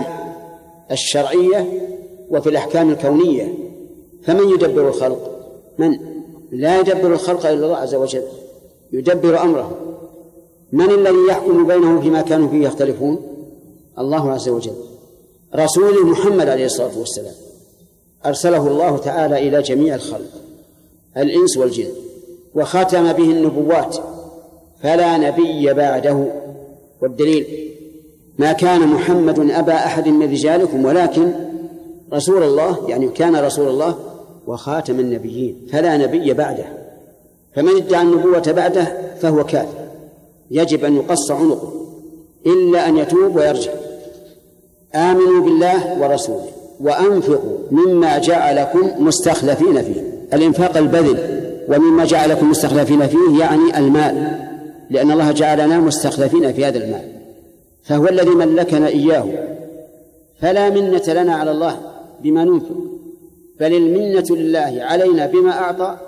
الشرعية وفي الأحكام الكونية. فمن يدبر الخلق؟ من؟ لا يدبر الخلق إلا الله عز وجل، يدبر أمره. من الذي يحكم بينهم فيما كانوا فيه يختلفون؟ الله عز وجل. رسوله محمد عليه الصلاة والسلام أرسله الله تعالى إلى جميع الخلق الإنس والجن، وختم به النبوات، فلا نبي بعده. والدليل ما كان محمد أبا أحد من رجالكم ولكن رسول الله، يعني كان رسول الله وخاتم النبيين، فلا نبي بعده. فمن ادعى النبوة بعده فهو كافر، يجب أن يقص عنقه إلا أن يتوب ويرجع. آمنوا بالله ورسوله وأنفقوا مما جعلكم مستخلفين فيه. الإنفاق البذل، ومما جعلكم مستخلفين فيه يعني المال، لأن الله جعلنا مستخلفين في هذا المال، فهو الذي ملكنا إياه، فلا منة لنا على الله بما ننفق، بل المنة لله علينا بما أعطى،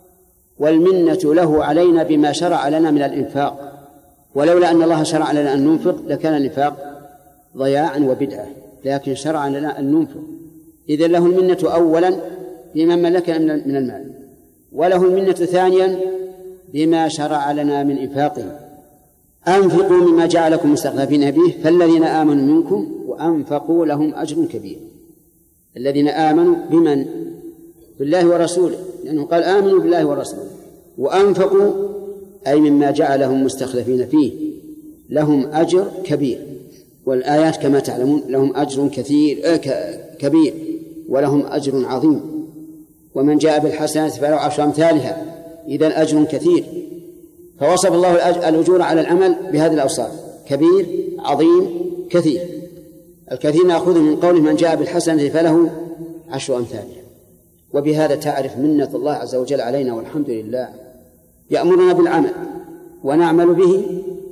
والمنة له علينا بما شرع لنا من الإنفاق. ولولا أن الله شرع لنا أن ننفق لكان الإنفاق ضياعا وبدعة، لكن شرع لنا أن ننفق. إذن له المنة أولا بما ملكنا من المال، وله المنة ثانيا بما شرع لنا من إنفاقه. أنفقوا مما جعلكم مستخلفين به فالذين آمنوا منكم وأنفقوا لهم أجر كبير. الذين آمنوا بمن؟ بالله ورسوله، لأنه قال آمنوا بالله ورسوله، وأنفقوا أي مما جعلهم مستخلفين فيه لهم أجر كبير. والآيات كما تعلمون لهم أجر كثير كبير ولهم أجر عظيم. ومن جاء بالحسنة فله عشر أمثالها، إذن أجر كثير. فوصف الله الأجور على العمل بهذه الأوصاف: كبير، عظيم، كثير. الكثير نأخذه من قوله من جاء بالحسنة فله عشر أمثالها. وبهذا تعرف منة الله عز وجل علينا، والحمد لله. يأمرنا بالعمل ونعمل به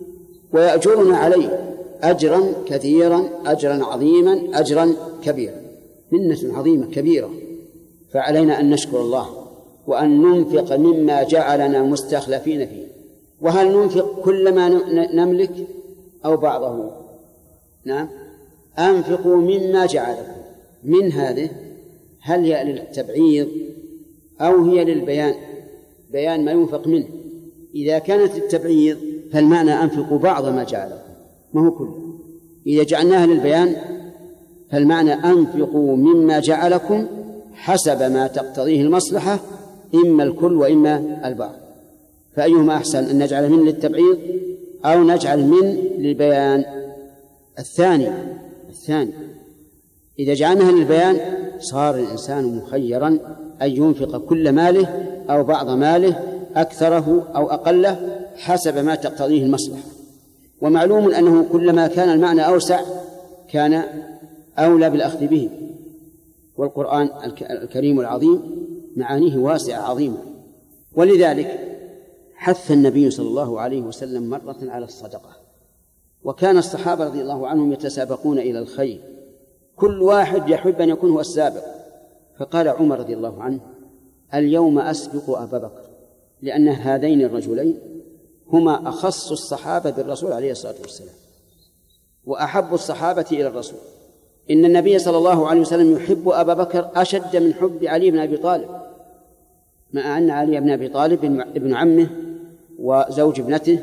ويأجرنا عليه أجرا كثيرا، أجرا عظيما، أجرا كبيرا، منة عظيمة كبيرة. فعلينا أن نشكر الله وأن ننفق مما جعلنا مستخلفين فيه. وهل ننفق كل ما نملك أو بعضه؟ نعم، أنفقوا مما جعلكم. من هذه هل هي للتبعيض أو هي للبيان؟ بيان ما ينفق منه. إذا كانت التبعيض فالمعنى أنفقوا بعض ما جعلكم، ما هو كله. إذا جعلناها للبيان فالمعنى أنفقوا مما جعلكم حسب ما تقتضيه المصلحة، إما الكل وإما البعض. فأيهما أحسن، أن نجعل من للتبعيض أو نجعل من للبيان؟ الثاني الثاني إذا جعلناها للبيان صار الإنسان مخيرا أن ينفق كل ماله أو بعض ماله، أكثره أو أقله، حسب ما تقتضيه المصلحة. ومعلوم أنه كلما كان المعنى أوسع كان أولى بالأخذ به. والقرآن الكريم العظيم معانيه واسعة عظيمة، ولذلك حث النبي صلى الله عليه وسلم مرة على الصدقة. وكان الصحابة رضي الله عنهم يتسابقون إلى الخير، كل واحد يحب أن يكون هو السابق. فقال عمر رضي الله عنه: اليوم أسبق أبا بكر، لأن هذين الرجلين هما أخص الصحابة بالرسول عليه الصلاة والسلام وأحب الصحابة إلى الرسول. إن النبي صلى الله عليه وسلم يحب أبا بكر أشد من حب علي بن أبي طالب، مع أن علي بن أبي طالب ابن عمه وزوج ابنته،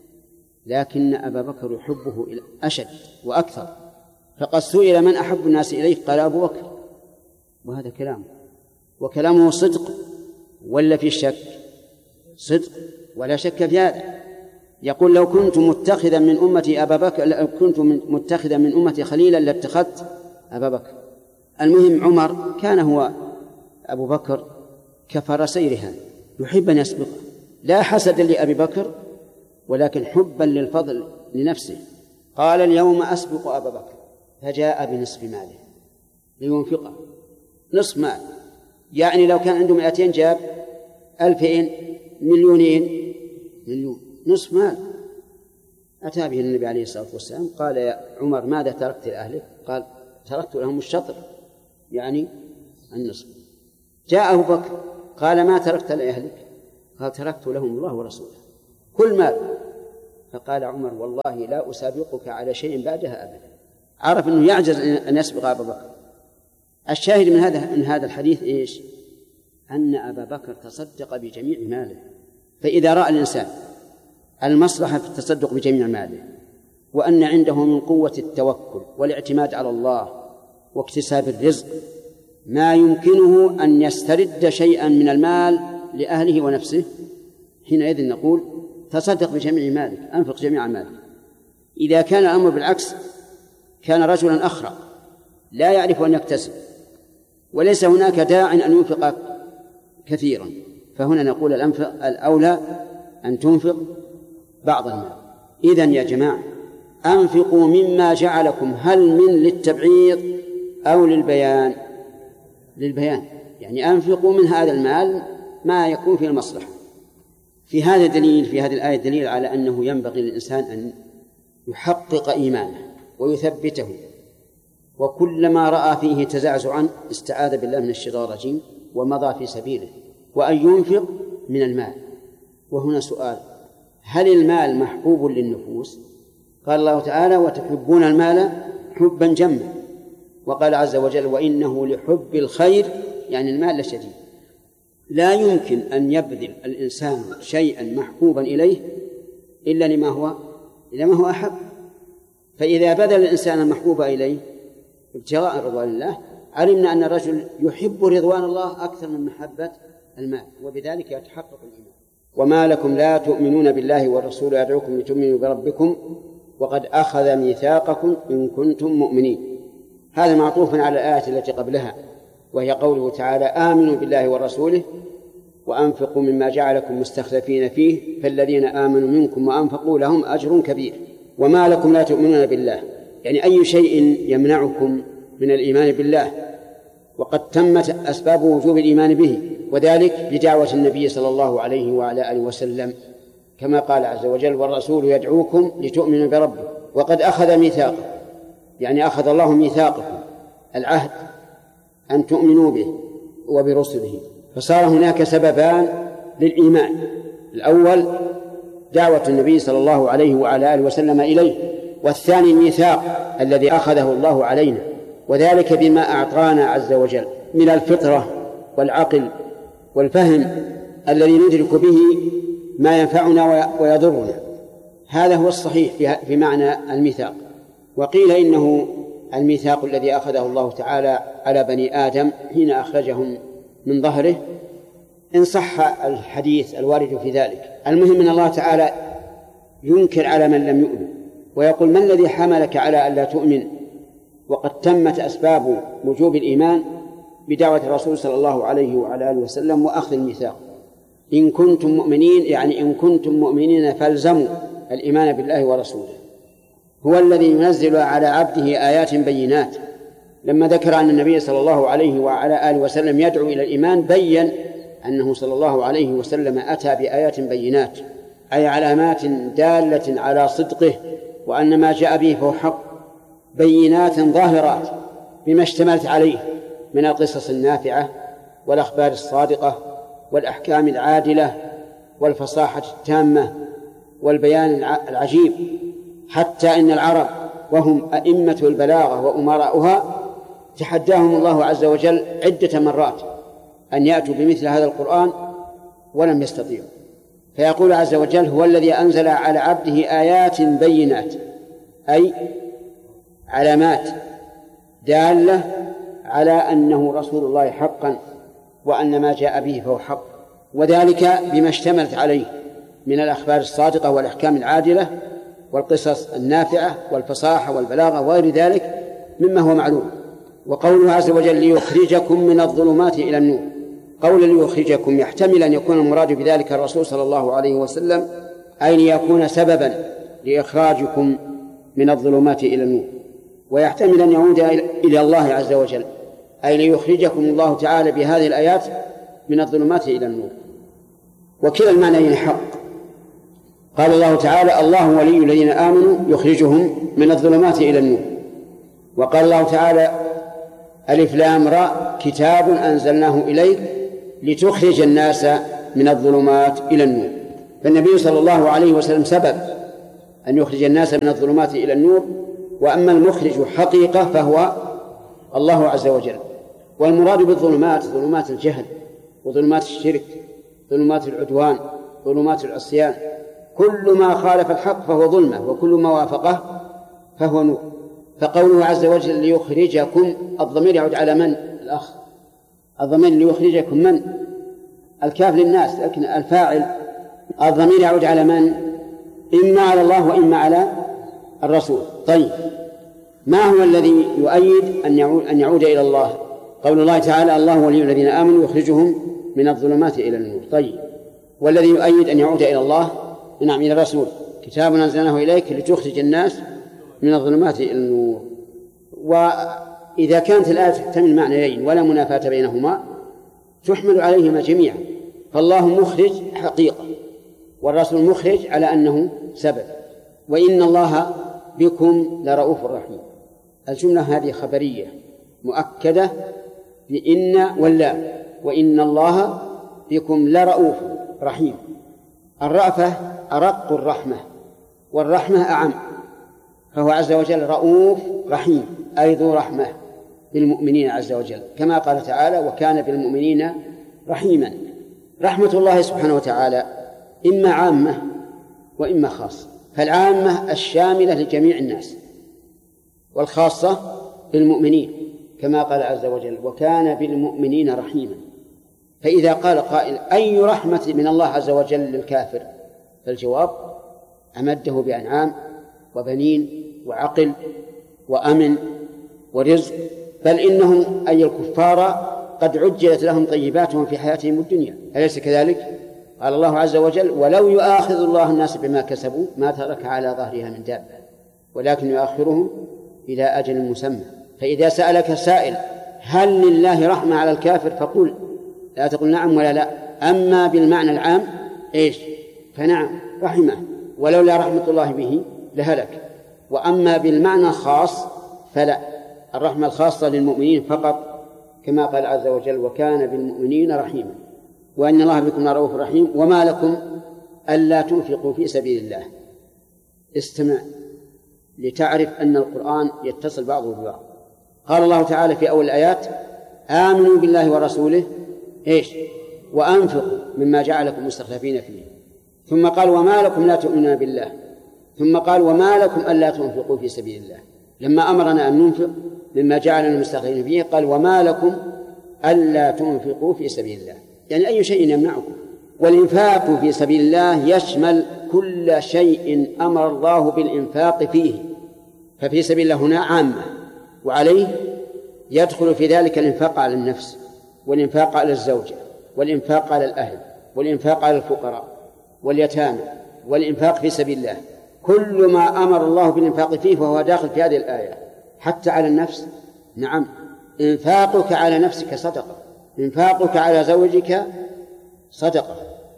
لكن أبا بكر يحبه أشد وأكثر. فقد سئل من أحب الناس إليه قال أبو بكر، وهذا كلامه، وكلامه صدق ولا في شك؟ صدق ولا شك في هذا. يقول: لو كنت متخذا من أمتي أبا بكر، لو كنت متخذا من أمتي خليلا لاتخذت أبا بكر. المهم عمر كان هو أبو بكر كفرسي رهان، يحب أن يسبقه، لا حسد لأبي بكر ولكن حبا للفضل لنفسه. قال: اليوم أسبق أبا بكر، فجاء بنصف ماله لينفقه، نصف مال، يعني لو كان عنده مئتين جاب ألفين، مليونين، مليون، نصف مال. أتى به النبي عليه الصلاة والسلام قال: يا عمر ماذا تركت لأهلك؟ قال: تركت لهم الشطر، يعني النصف. جاء أبو بكر قال ما تركت لأهلك؟ قال تركت لهم الله ورسوله كل مال. فقال عمر والله لا أسابقك على شيء بعدها أبدا. عرف أنه يعجز أن يسبق أبا بكر. الشاهد من هذا من هذا الحديث إيش؟ أن أبا بكر تصدق بجميع ماله. فإذا رأى الإنسان المصلحة في التصدق بجميع ماله وأن عنده من قوة التوكل والاعتماد على الله واكتساب الرزق ما يمكنه أن يسترد شيئا من المال لأهله ونفسه، حينئذ نقول تصدق بجميع مالك، أنفق جميع مالك. إذا كان الأمر بالعكس كان رجلا أخرق لا يعرف أن يكتسب وليس هناك داع أن ينفق كثيرا، فهنا نقول الأنفق الأولى أن تنفق بعض المال. إذن يا جماعة أنفقوا مما جعلكم، هل من للتبعيض أو للبيان؟ للبيان، يعني أنفقوا من هذا المال ما يكون فيه المصلحة. في هذا دليل في هذه الآية دليل على أنه ينبغي للإنسان أن يحقق إيمانه ويثبته، وكلما رأى فيه تزعزعا استعاذ بالله من الشيطان الرجيم ومضى في سبيله، وأن ينفق من المال. وهنا سؤال: هل المال محبوب للنفوس؟ قال الله تعالى: وتحبون المال حبا جما. وقال عز وجل: وإنه لحب الخير، يعني المال لشديد. لا يمكن أن يبذل الإنسان شيئا محبوبا إليه إلا لما هو إلا ما هو أحب. فإذا بذل الإنسان المحبوب إليه ابتغاء رضوان الله علمنا أن الرجل يحب رضوان الله أكثر من محبة المال، وبذلك يتحقق الإيمان. وما لكم لا تؤمنون بالله والرسول يدعوكم لتؤمنوا بربكم وقد أخذ ميثاقكم إن كنتم مؤمنين. هذا معطوف على الآية التي قبلها، وهي قوله تعالى: آمنوا بالله ورسوله وأنفقوا مما جعلكم مستخلفين فيه فالذين آمنوا منكم وأنفقوا لهم أجر كبير. وما لكم لا تؤمنون بالله، يعني أي شيء يمنعكم من الإيمان بالله، وقد تمت أسباب وجوب الإيمان به، وذلك بدعوة النبي صلى الله عليه وعلى آله وسلم، كما قال عز وجل: والرسول يدعوكم لتؤمنوا بربه وقد أخذ ميثاقكم، يعني أخذ الله ميثاقكم العهد أن تؤمنوا به وبرسله. فصار هناك سببان للإيمان: الأول دعوة النبي صلى الله عليه وعلى آله وسلم إليه، والثاني الميثاق الذي أخذه الله علينا، وذلك بما أعطانا عز وجل من الفطرة والعقل والفهم الذي ندرك به ما ينفعنا ويضرنا. هذا هو الصحيح في معنى الميثاق. وقيل إنه الميثاق الذي أخذه الله تعالى على بني آدم حين أخرجهم من ظهره، إن صح الحديث الوارد في ذلك. المهم أن الله تعالى ينكر على من لم يؤمن ويقول: ما الذي حملك على ألا تؤمن وقد تمت أسباب وجوب الإيمان بدعوة الرسول صلى الله عليه وعلى آله وسلم وأخذ الميثاق؟ إن كنتم مؤمنين، يعني إن كنتم مؤمنين فالزموا الإيمان بالله ورسوله. هو الذي ينزل على عبده آيات بينات. لما ذكر أن النبي صلى الله عليه وعلى آله وسلم يدعو إلى الإيمان بيّن أنه صلى الله عليه وسلم أتى بآيات بينات، أي علامات دالة على صدقه وأن ما جاء به فهو حق، بينات ظاهرات بما اشتملت عليه من القصص النافعة والأخبار الصادقة والأحكام العادلة والفصاحة التامة والبيان العجيب، حتى إن العرب وهم أئمة البلاغة وأمراؤها تحداهم الله عز وجل عدة مرات أن يأتوا بمثل هذا القرآن ولم يستطيعوا. فيقول عز وجل: هو الذي أنزل على عبده آيات بينات، أي علامات دالة على أنه رسول الله حقا وأن ما جاء به فهو حق، وذلك بما اشتملت عليه من الأخبار الصادقة والأحكام العادلة والقصص النافعة والفصاحة والبلاغة وغير ذلك مما هو معلوم. وقوله عز وجل: ليخرجكم من الظلمات إلى النور، قول ليخرجكم يحتمل أن يكون المراد بذلك الرسول صلى الله عليه وسلم، أي ليكون سببا لإخراجكم من الظلمات إلى النور، ويحتمل أن يعود إلى الله عز وجل، أي ليخرجكم الله تعالى بهذه الآيات من الظلمات إلى النور. وكلا المعنيين حق. قال الله تعالى: الله ولي الذين آمنوا يخرجهم من الظلمات إلى النور. وقال الله تعالى: ألف لام را كتاب أنزلناه إليك لتخرج الناس من الظلمات إلى النور. فالنبي صلى الله عليه وسلم سبب أن يخرج الناس من الظلمات إلى النور، وأما المخرج حقيقة فهو الله عز وجل. والمراد بالظلمات ظلمات الجهل وظلمات الشرك، ظلمات العدوان، ظلمات العصيان. كل ما خالف الحق فهو ظلمة، وكل ما وافقه فهو نور. فقوله عز وجل ليخرجكم، الضمير يعود على من؟ الأخ. الضمير ليخرجكم من؟ الكاف للناس، لكن الفاعل الضمير يعود على من؟ إما على الله وإما على الرسول. طيب، ما هو الذي يؤيد أن يعود, أن يعود إلى الله؟ قول الله تعالى الله ولي الذين آمنوا يخرجهم من الظلمات إلى النور. طيب، والذي يؤيد أن يعود إلى الله؟ نعم، إلى الرسول. كتاب أنزلناه إليك لتخرج الناس من الظلمات إلى النور. وإذا كانت الآية تحتمل معنيين ولا منافاة بينهما تحمل عليهما جميعا، فالله مخرج حقيقة والرسول مخرج على أنه سبب. وإن الله بكم لرؤوف رحيم. الجملة هذه خبرية مؤكدة بإن ولا، وإن الله بكم لرؤوف رحيم. الرأفة أرق الرحمة، والرحمة أعم، فهو عز وجل رؤوف رحيم، أي ذو رحمة بالمؤمنين عز وجل، كما قال تعالى وكان بالمؤمنين رحيما. رحمة الله سبحانه وتعالى إما عامة وإما خاصة، فالعامة الشاملة لجميع الناس، والخاصة بالمؤمنين كما قال عز وجل وكان بالمؤمنين رحيما. فإذا قال قائل أي رحمة من الله عز وجل للكافر؟ فالجواب أمده بأنعام وبنين وعقل وأمن ورزق، بل إنهم أي الكفار قد عجلت لهم طيباتهم في حياتهم الدنيا، أليس كذلك؟ قال الله عز وجل ولو يؤاخذ الله الناس بما كسبوا ما ترك على ظهرها من دابة ولكن يؤخرهم إلى أجل مسمى. فإذا سألك سائل هل لله رحمة على الكافر فقل لا تقل نعم ولا لا. أما بالمعنى العام إيش؟ فنعم رحمة، ولولا رحمة الله به لهلك. وأما بالمعنى الخاص فلا، الرحمة الخاصة للمؤمنين فقط، كما قال عز وجل وكان بالمؤمنين رحيما وإن الله بكم رؤوف رحيم. وما لكم ألا تنفقوا في سبيل الله. استمع لتعرف أن القرآن يتصل بعضه ببعض. قال الله تعالى في أول الآيات آمنوا بالله ورسوله إيش؟ وأنفقوا مما جعلكم مستخلفين فيه، ثم قال وما لكم لا تؤمنون بالله، ثم قال وما لكم ألا تنفقوا في سبيل الله. لما أمرنا أن ننفق مما جعلنا مستخلفين فيه قال وما لكم ألا تنفقوا في سبيل الله، يعني أي شيء يمنعكم. والإنفاق في سبيل الله يشمل كل شيء أمر الله بالإنفاق فيه، ففي سبيل الله هنا عامة، وعليه يدخل في ذلك الإنفاق على النفس، والإنفاق على الزوجة، والإنفاق على الأهل، والإنفاق على الفقراء واليتامى، والإنفاق في سبيل الله. كل ما أمر الله بالإنفاق فيه فهو داخل في هذه الآية. حتى على النفس، نعم، إنفاقك على نفسك صدقة، إنفاقك على زوجك صدقة.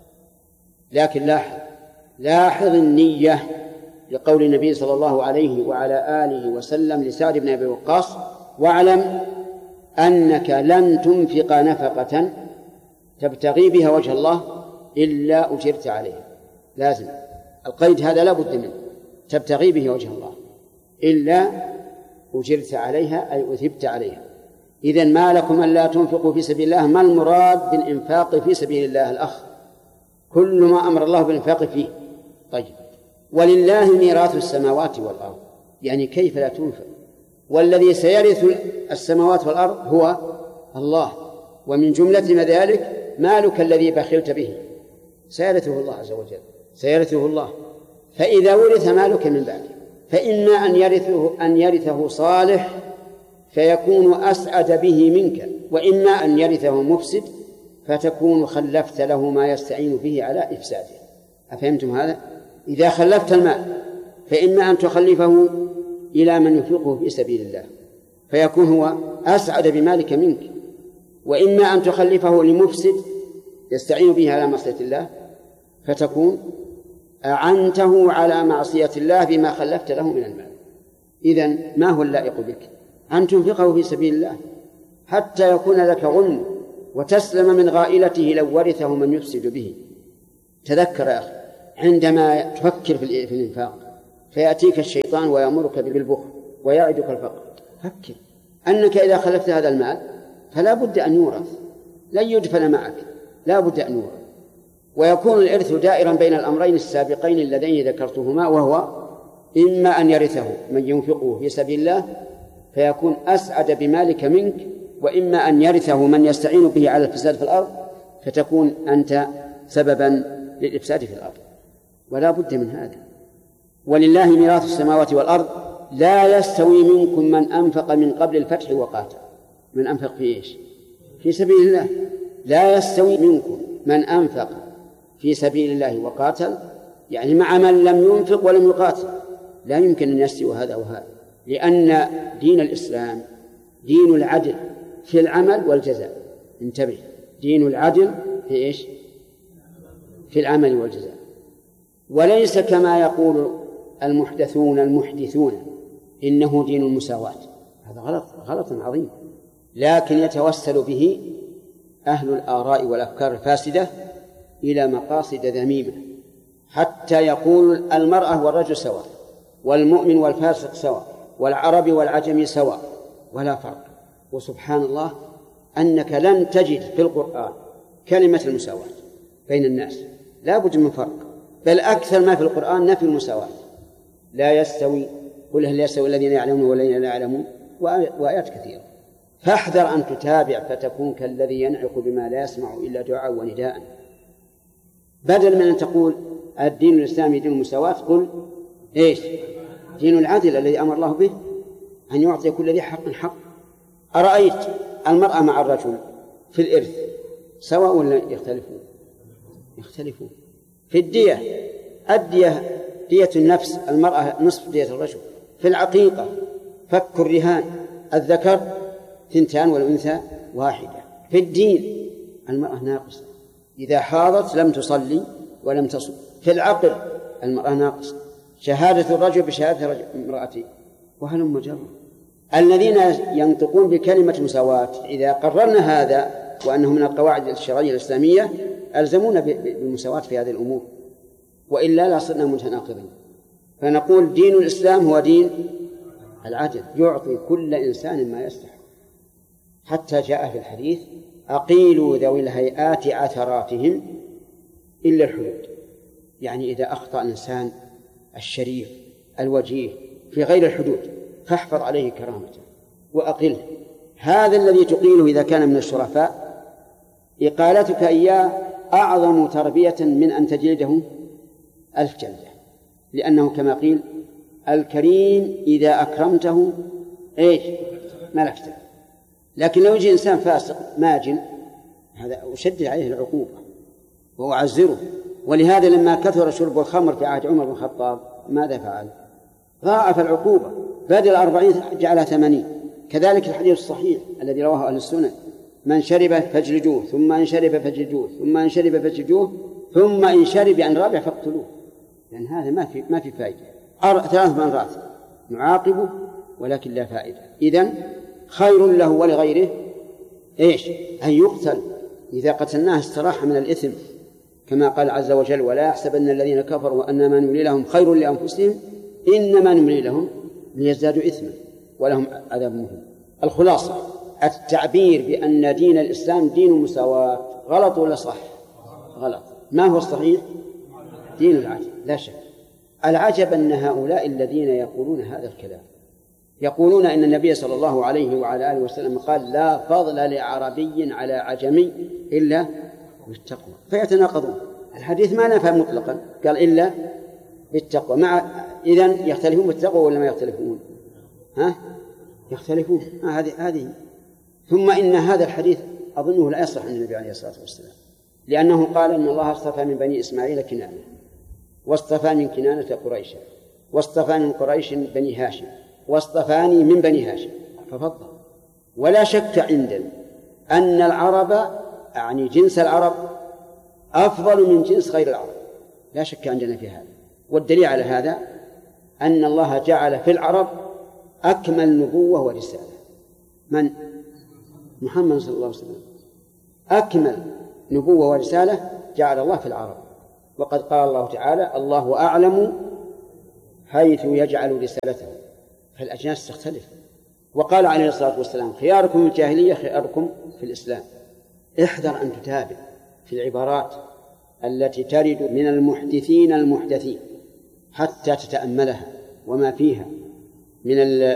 لكن لاحظ لاحظ النية لقول النبي صلى الله عليه وعلى آله وسلم لسعد بن أبي وقاص واعلم أنك لن تنفق نفقة تبتغي بها وجه الله إلا أجرت عليها. لازم القيد هذا لا بد منه، تبتغي به وجه الله إلا أجرت عليها أي أثبت عليها. إذن ما لكم ألا تنفقوا في سبيل الله، ما المراد بالإنفاق في سبيل الله؟ الأخ كل ما أمر الله بالإنفاق فيه. طيب، ولله ميراث السماوات والأرض، يعني كيف لا تنفق؟ والذي سيرث السماوات والأرض هو الله، ومن جملة ما ذلك مالك الذي بخلت به سيرثه الله عز وجل، سيرثه الله. فإذا ورث مالك من بعده فإما أن يرثه أن يرثه صالح فيكون أسعد به منك، وإما أن يرثه مفسد فتكون خلفت له ما يستعين به على إفساده. أفهمتم هذا؟ إذا خلفت المال فإما أن تخلفه إلى من ينفقه في سبيل الله فيكون هو أسعد بمالك منك، وإما أن تخلفه لمفسد يستعين به على معصية الله فتكون أعنته على معصية الله بما خلفت له من المال. إذن ما هو اللائق بك؟ أن تنفقه في سبيل الله، حتى يكون لك غنم وتسلم من غائلته لو ورثه من يفسد به. تذكر يا أخي عندما تفكر في الإنفاق فيأتيك الشيطان ويأمرك بالبخل ويعدك الفقر، فكر أنك إذا خلفت هذا المال فلا بد أن يورث، لن يدفن معك، لا بد أن يورث، ويكون الإرث دائرا بين الأمرين السابقين اللذين ذكرتهما، وهو إما أن يرثه من ينفقه في سبيل الله فيكون أسعد بمالك منك، وإما أن يرثه من يستعين به على الفساد في الأرض فتكون أنت سببا للإفساد في الأرض، ولا بد من هذا. ولله ميراث السماوات والأرض لا يستوي منكم من أنفق من قبل الفتح وقاتل. من أنفق في إيش؟ في سبيل الله. لا يستوي منكم من أنفق في سبيل الله وقاتل، يعني مع من لم ينفق ولم يقاتل، لا يمكن أن يستوي هذا وهذا، لأن دين الإسلام دين العدل في العمل والجزاء. انتبه، دين العدل في إيش؟ في العمل والجزاء، وليس كما يقول المحدثون المحدثون إنه دين المساواة. هذا غلط، غلط عظيم، لكن يتوسل به أهل الآراء والأفكار الفاسدة إلى مقاصد ذميمة، حتى يقول المرأة والرجل سواء، والمؤمن والفاسق سواء، والعربي والعجمي سواء، ولا فرق. وسبحان الله أنك لن تجد في القرآن كلمة المساواة بين الناس، لا بد من فرق، بل أكثر ما في القرآن نفي المساواة. لا يستوي، قل هل يستوي الذين يعلمون والذين لا يعلمون، وآيات كثيرة. فاحذر أن تتابع فتكون كالذي ينعق بما لا يسمع إلا دعاء ونداء. بدل من أن تقول الدين الإسلامي دين المساواة قل إيش؟ دين العدل الذي أمر الله به أن يعطي كل ذي حق حق. أرأيت المرأة مع الرجل في الإرث سواء ولا يختلفون؟ يختلفون. في الدية، الدية دية النفس المرأة نصف دية الرجل. في العقيقة فك الرهان الذكر ثنتان والأنثى واحدة. في الدين المرأة ناقصة، إذا حاضت لم تصلي ولم تصم. في العقل المرأة ناقصة، شهادة الرجل بشهادة امرأته، وهلم مجرة. الذين ينطقون بكلمة مساواة إذا قررنا هذا وأنه من القواعد الشرعية الإسلامية ألزمونا بالمساواة في هذه الأمور، وإلا لا صرنا متناقضين. فنقول دين الإسلام هو دين العدل، يعطي كل إنسان ما يستحق. حتى جاء في الحديث أقيلوا ذوي الهيئات عثراتهم إلا الحدود، يعني إذا أخطأ الإنسان الشريف الوجيه في غير الحدود فاحفظ عليه كرامته وأقله. هذا الذي تقيله إذا كان من الشرفاء إقالتك إياه أعظم تربية من أن تجلده ألف جلدة، لأنه كما قيل الكريم إذا أكرمته إيش؟ ملكته. لكن لو يجي إنسان فاسق ماجن هذا أشدد عليه العقوبة وأعزره. ولهذا لما كثر شرب الخمر في عهد عمر بن الخطاب ماذا فعل؟ ضاعف العقوبة، بدل أربعين جعلها ثمانين. كذلك الحديث الصحيح الذي رواه أهل السنن: من شرب فاجلدوه، ثم إن شرب فاجلدوه، ثم إن شرب فاجلدوه، ثم إن شرب عن رابع فاقتلوه. لأن يعني هذا ما في ما في فائدة. ثلاث مرات نعاقبه ولكن لا فائدة. إذن خير له ولغيره إيش؟ أن يقتل. إذا قتلناه استراح من الإثم، كما قال عز وجل: ولا يحسبن الذين كفروا أنما نملي لهم خير لأنفسهم إنما نملي لهم ليزدادوا إثما ولهم عذاب مهين. الخلاصة: التعبير بأن دين الإسلام دين المساواة غلط ولا صح؟ غلط. ما هو الصحيح؟ دين العدل لا شك. العجب أن هؤلاء الذين يقولون هذا الكلام يقولون إن النبي صلى الله عليه وعلى آله وسلم قال: لا فضل لعربي على عجمي إلا بالتقوى، فيتناقضون. الحديث ما نفى مطلقا، قال إلا بالتقوى. مع إذن يختلفون بالتقوى ولا ما يختلفون؟ ها؟ يختلفون. هذه هذه. ثم إن هذا الحديث أظنه لا يصح عن النبي عليه الصلاة والسلام، لأنه قال: إن الله اصطفى من بني إسماعيل كنانة، واصطفى من كنانة قريشا، واصطفى من قريش بني هاشم، واصطفاني من بني هاشم، ففضل. ولا شك عندنا أن العرب، يعني جنس العرب، أفضل من جنس غير العرب، لا شك عندنا في هذا. والدليل على هذا أن الله جعل في العرب أكمل نبوة ورسالة. من؟ محمد صلى الله عليه وسلم أكمل نبوة ورسالة جعل الله في العرب، وقد قال الله تعالى الله أعلم حيث يجعل رسالته، فالأجناس تختلف. وقال عليه الصلاة والسلام خياركم في الجاهلية خياركم في الإسلام. احذر أن تتابع في العبارات التي ترد من المحدثين المحدثين حتى تتأملها وما فيها من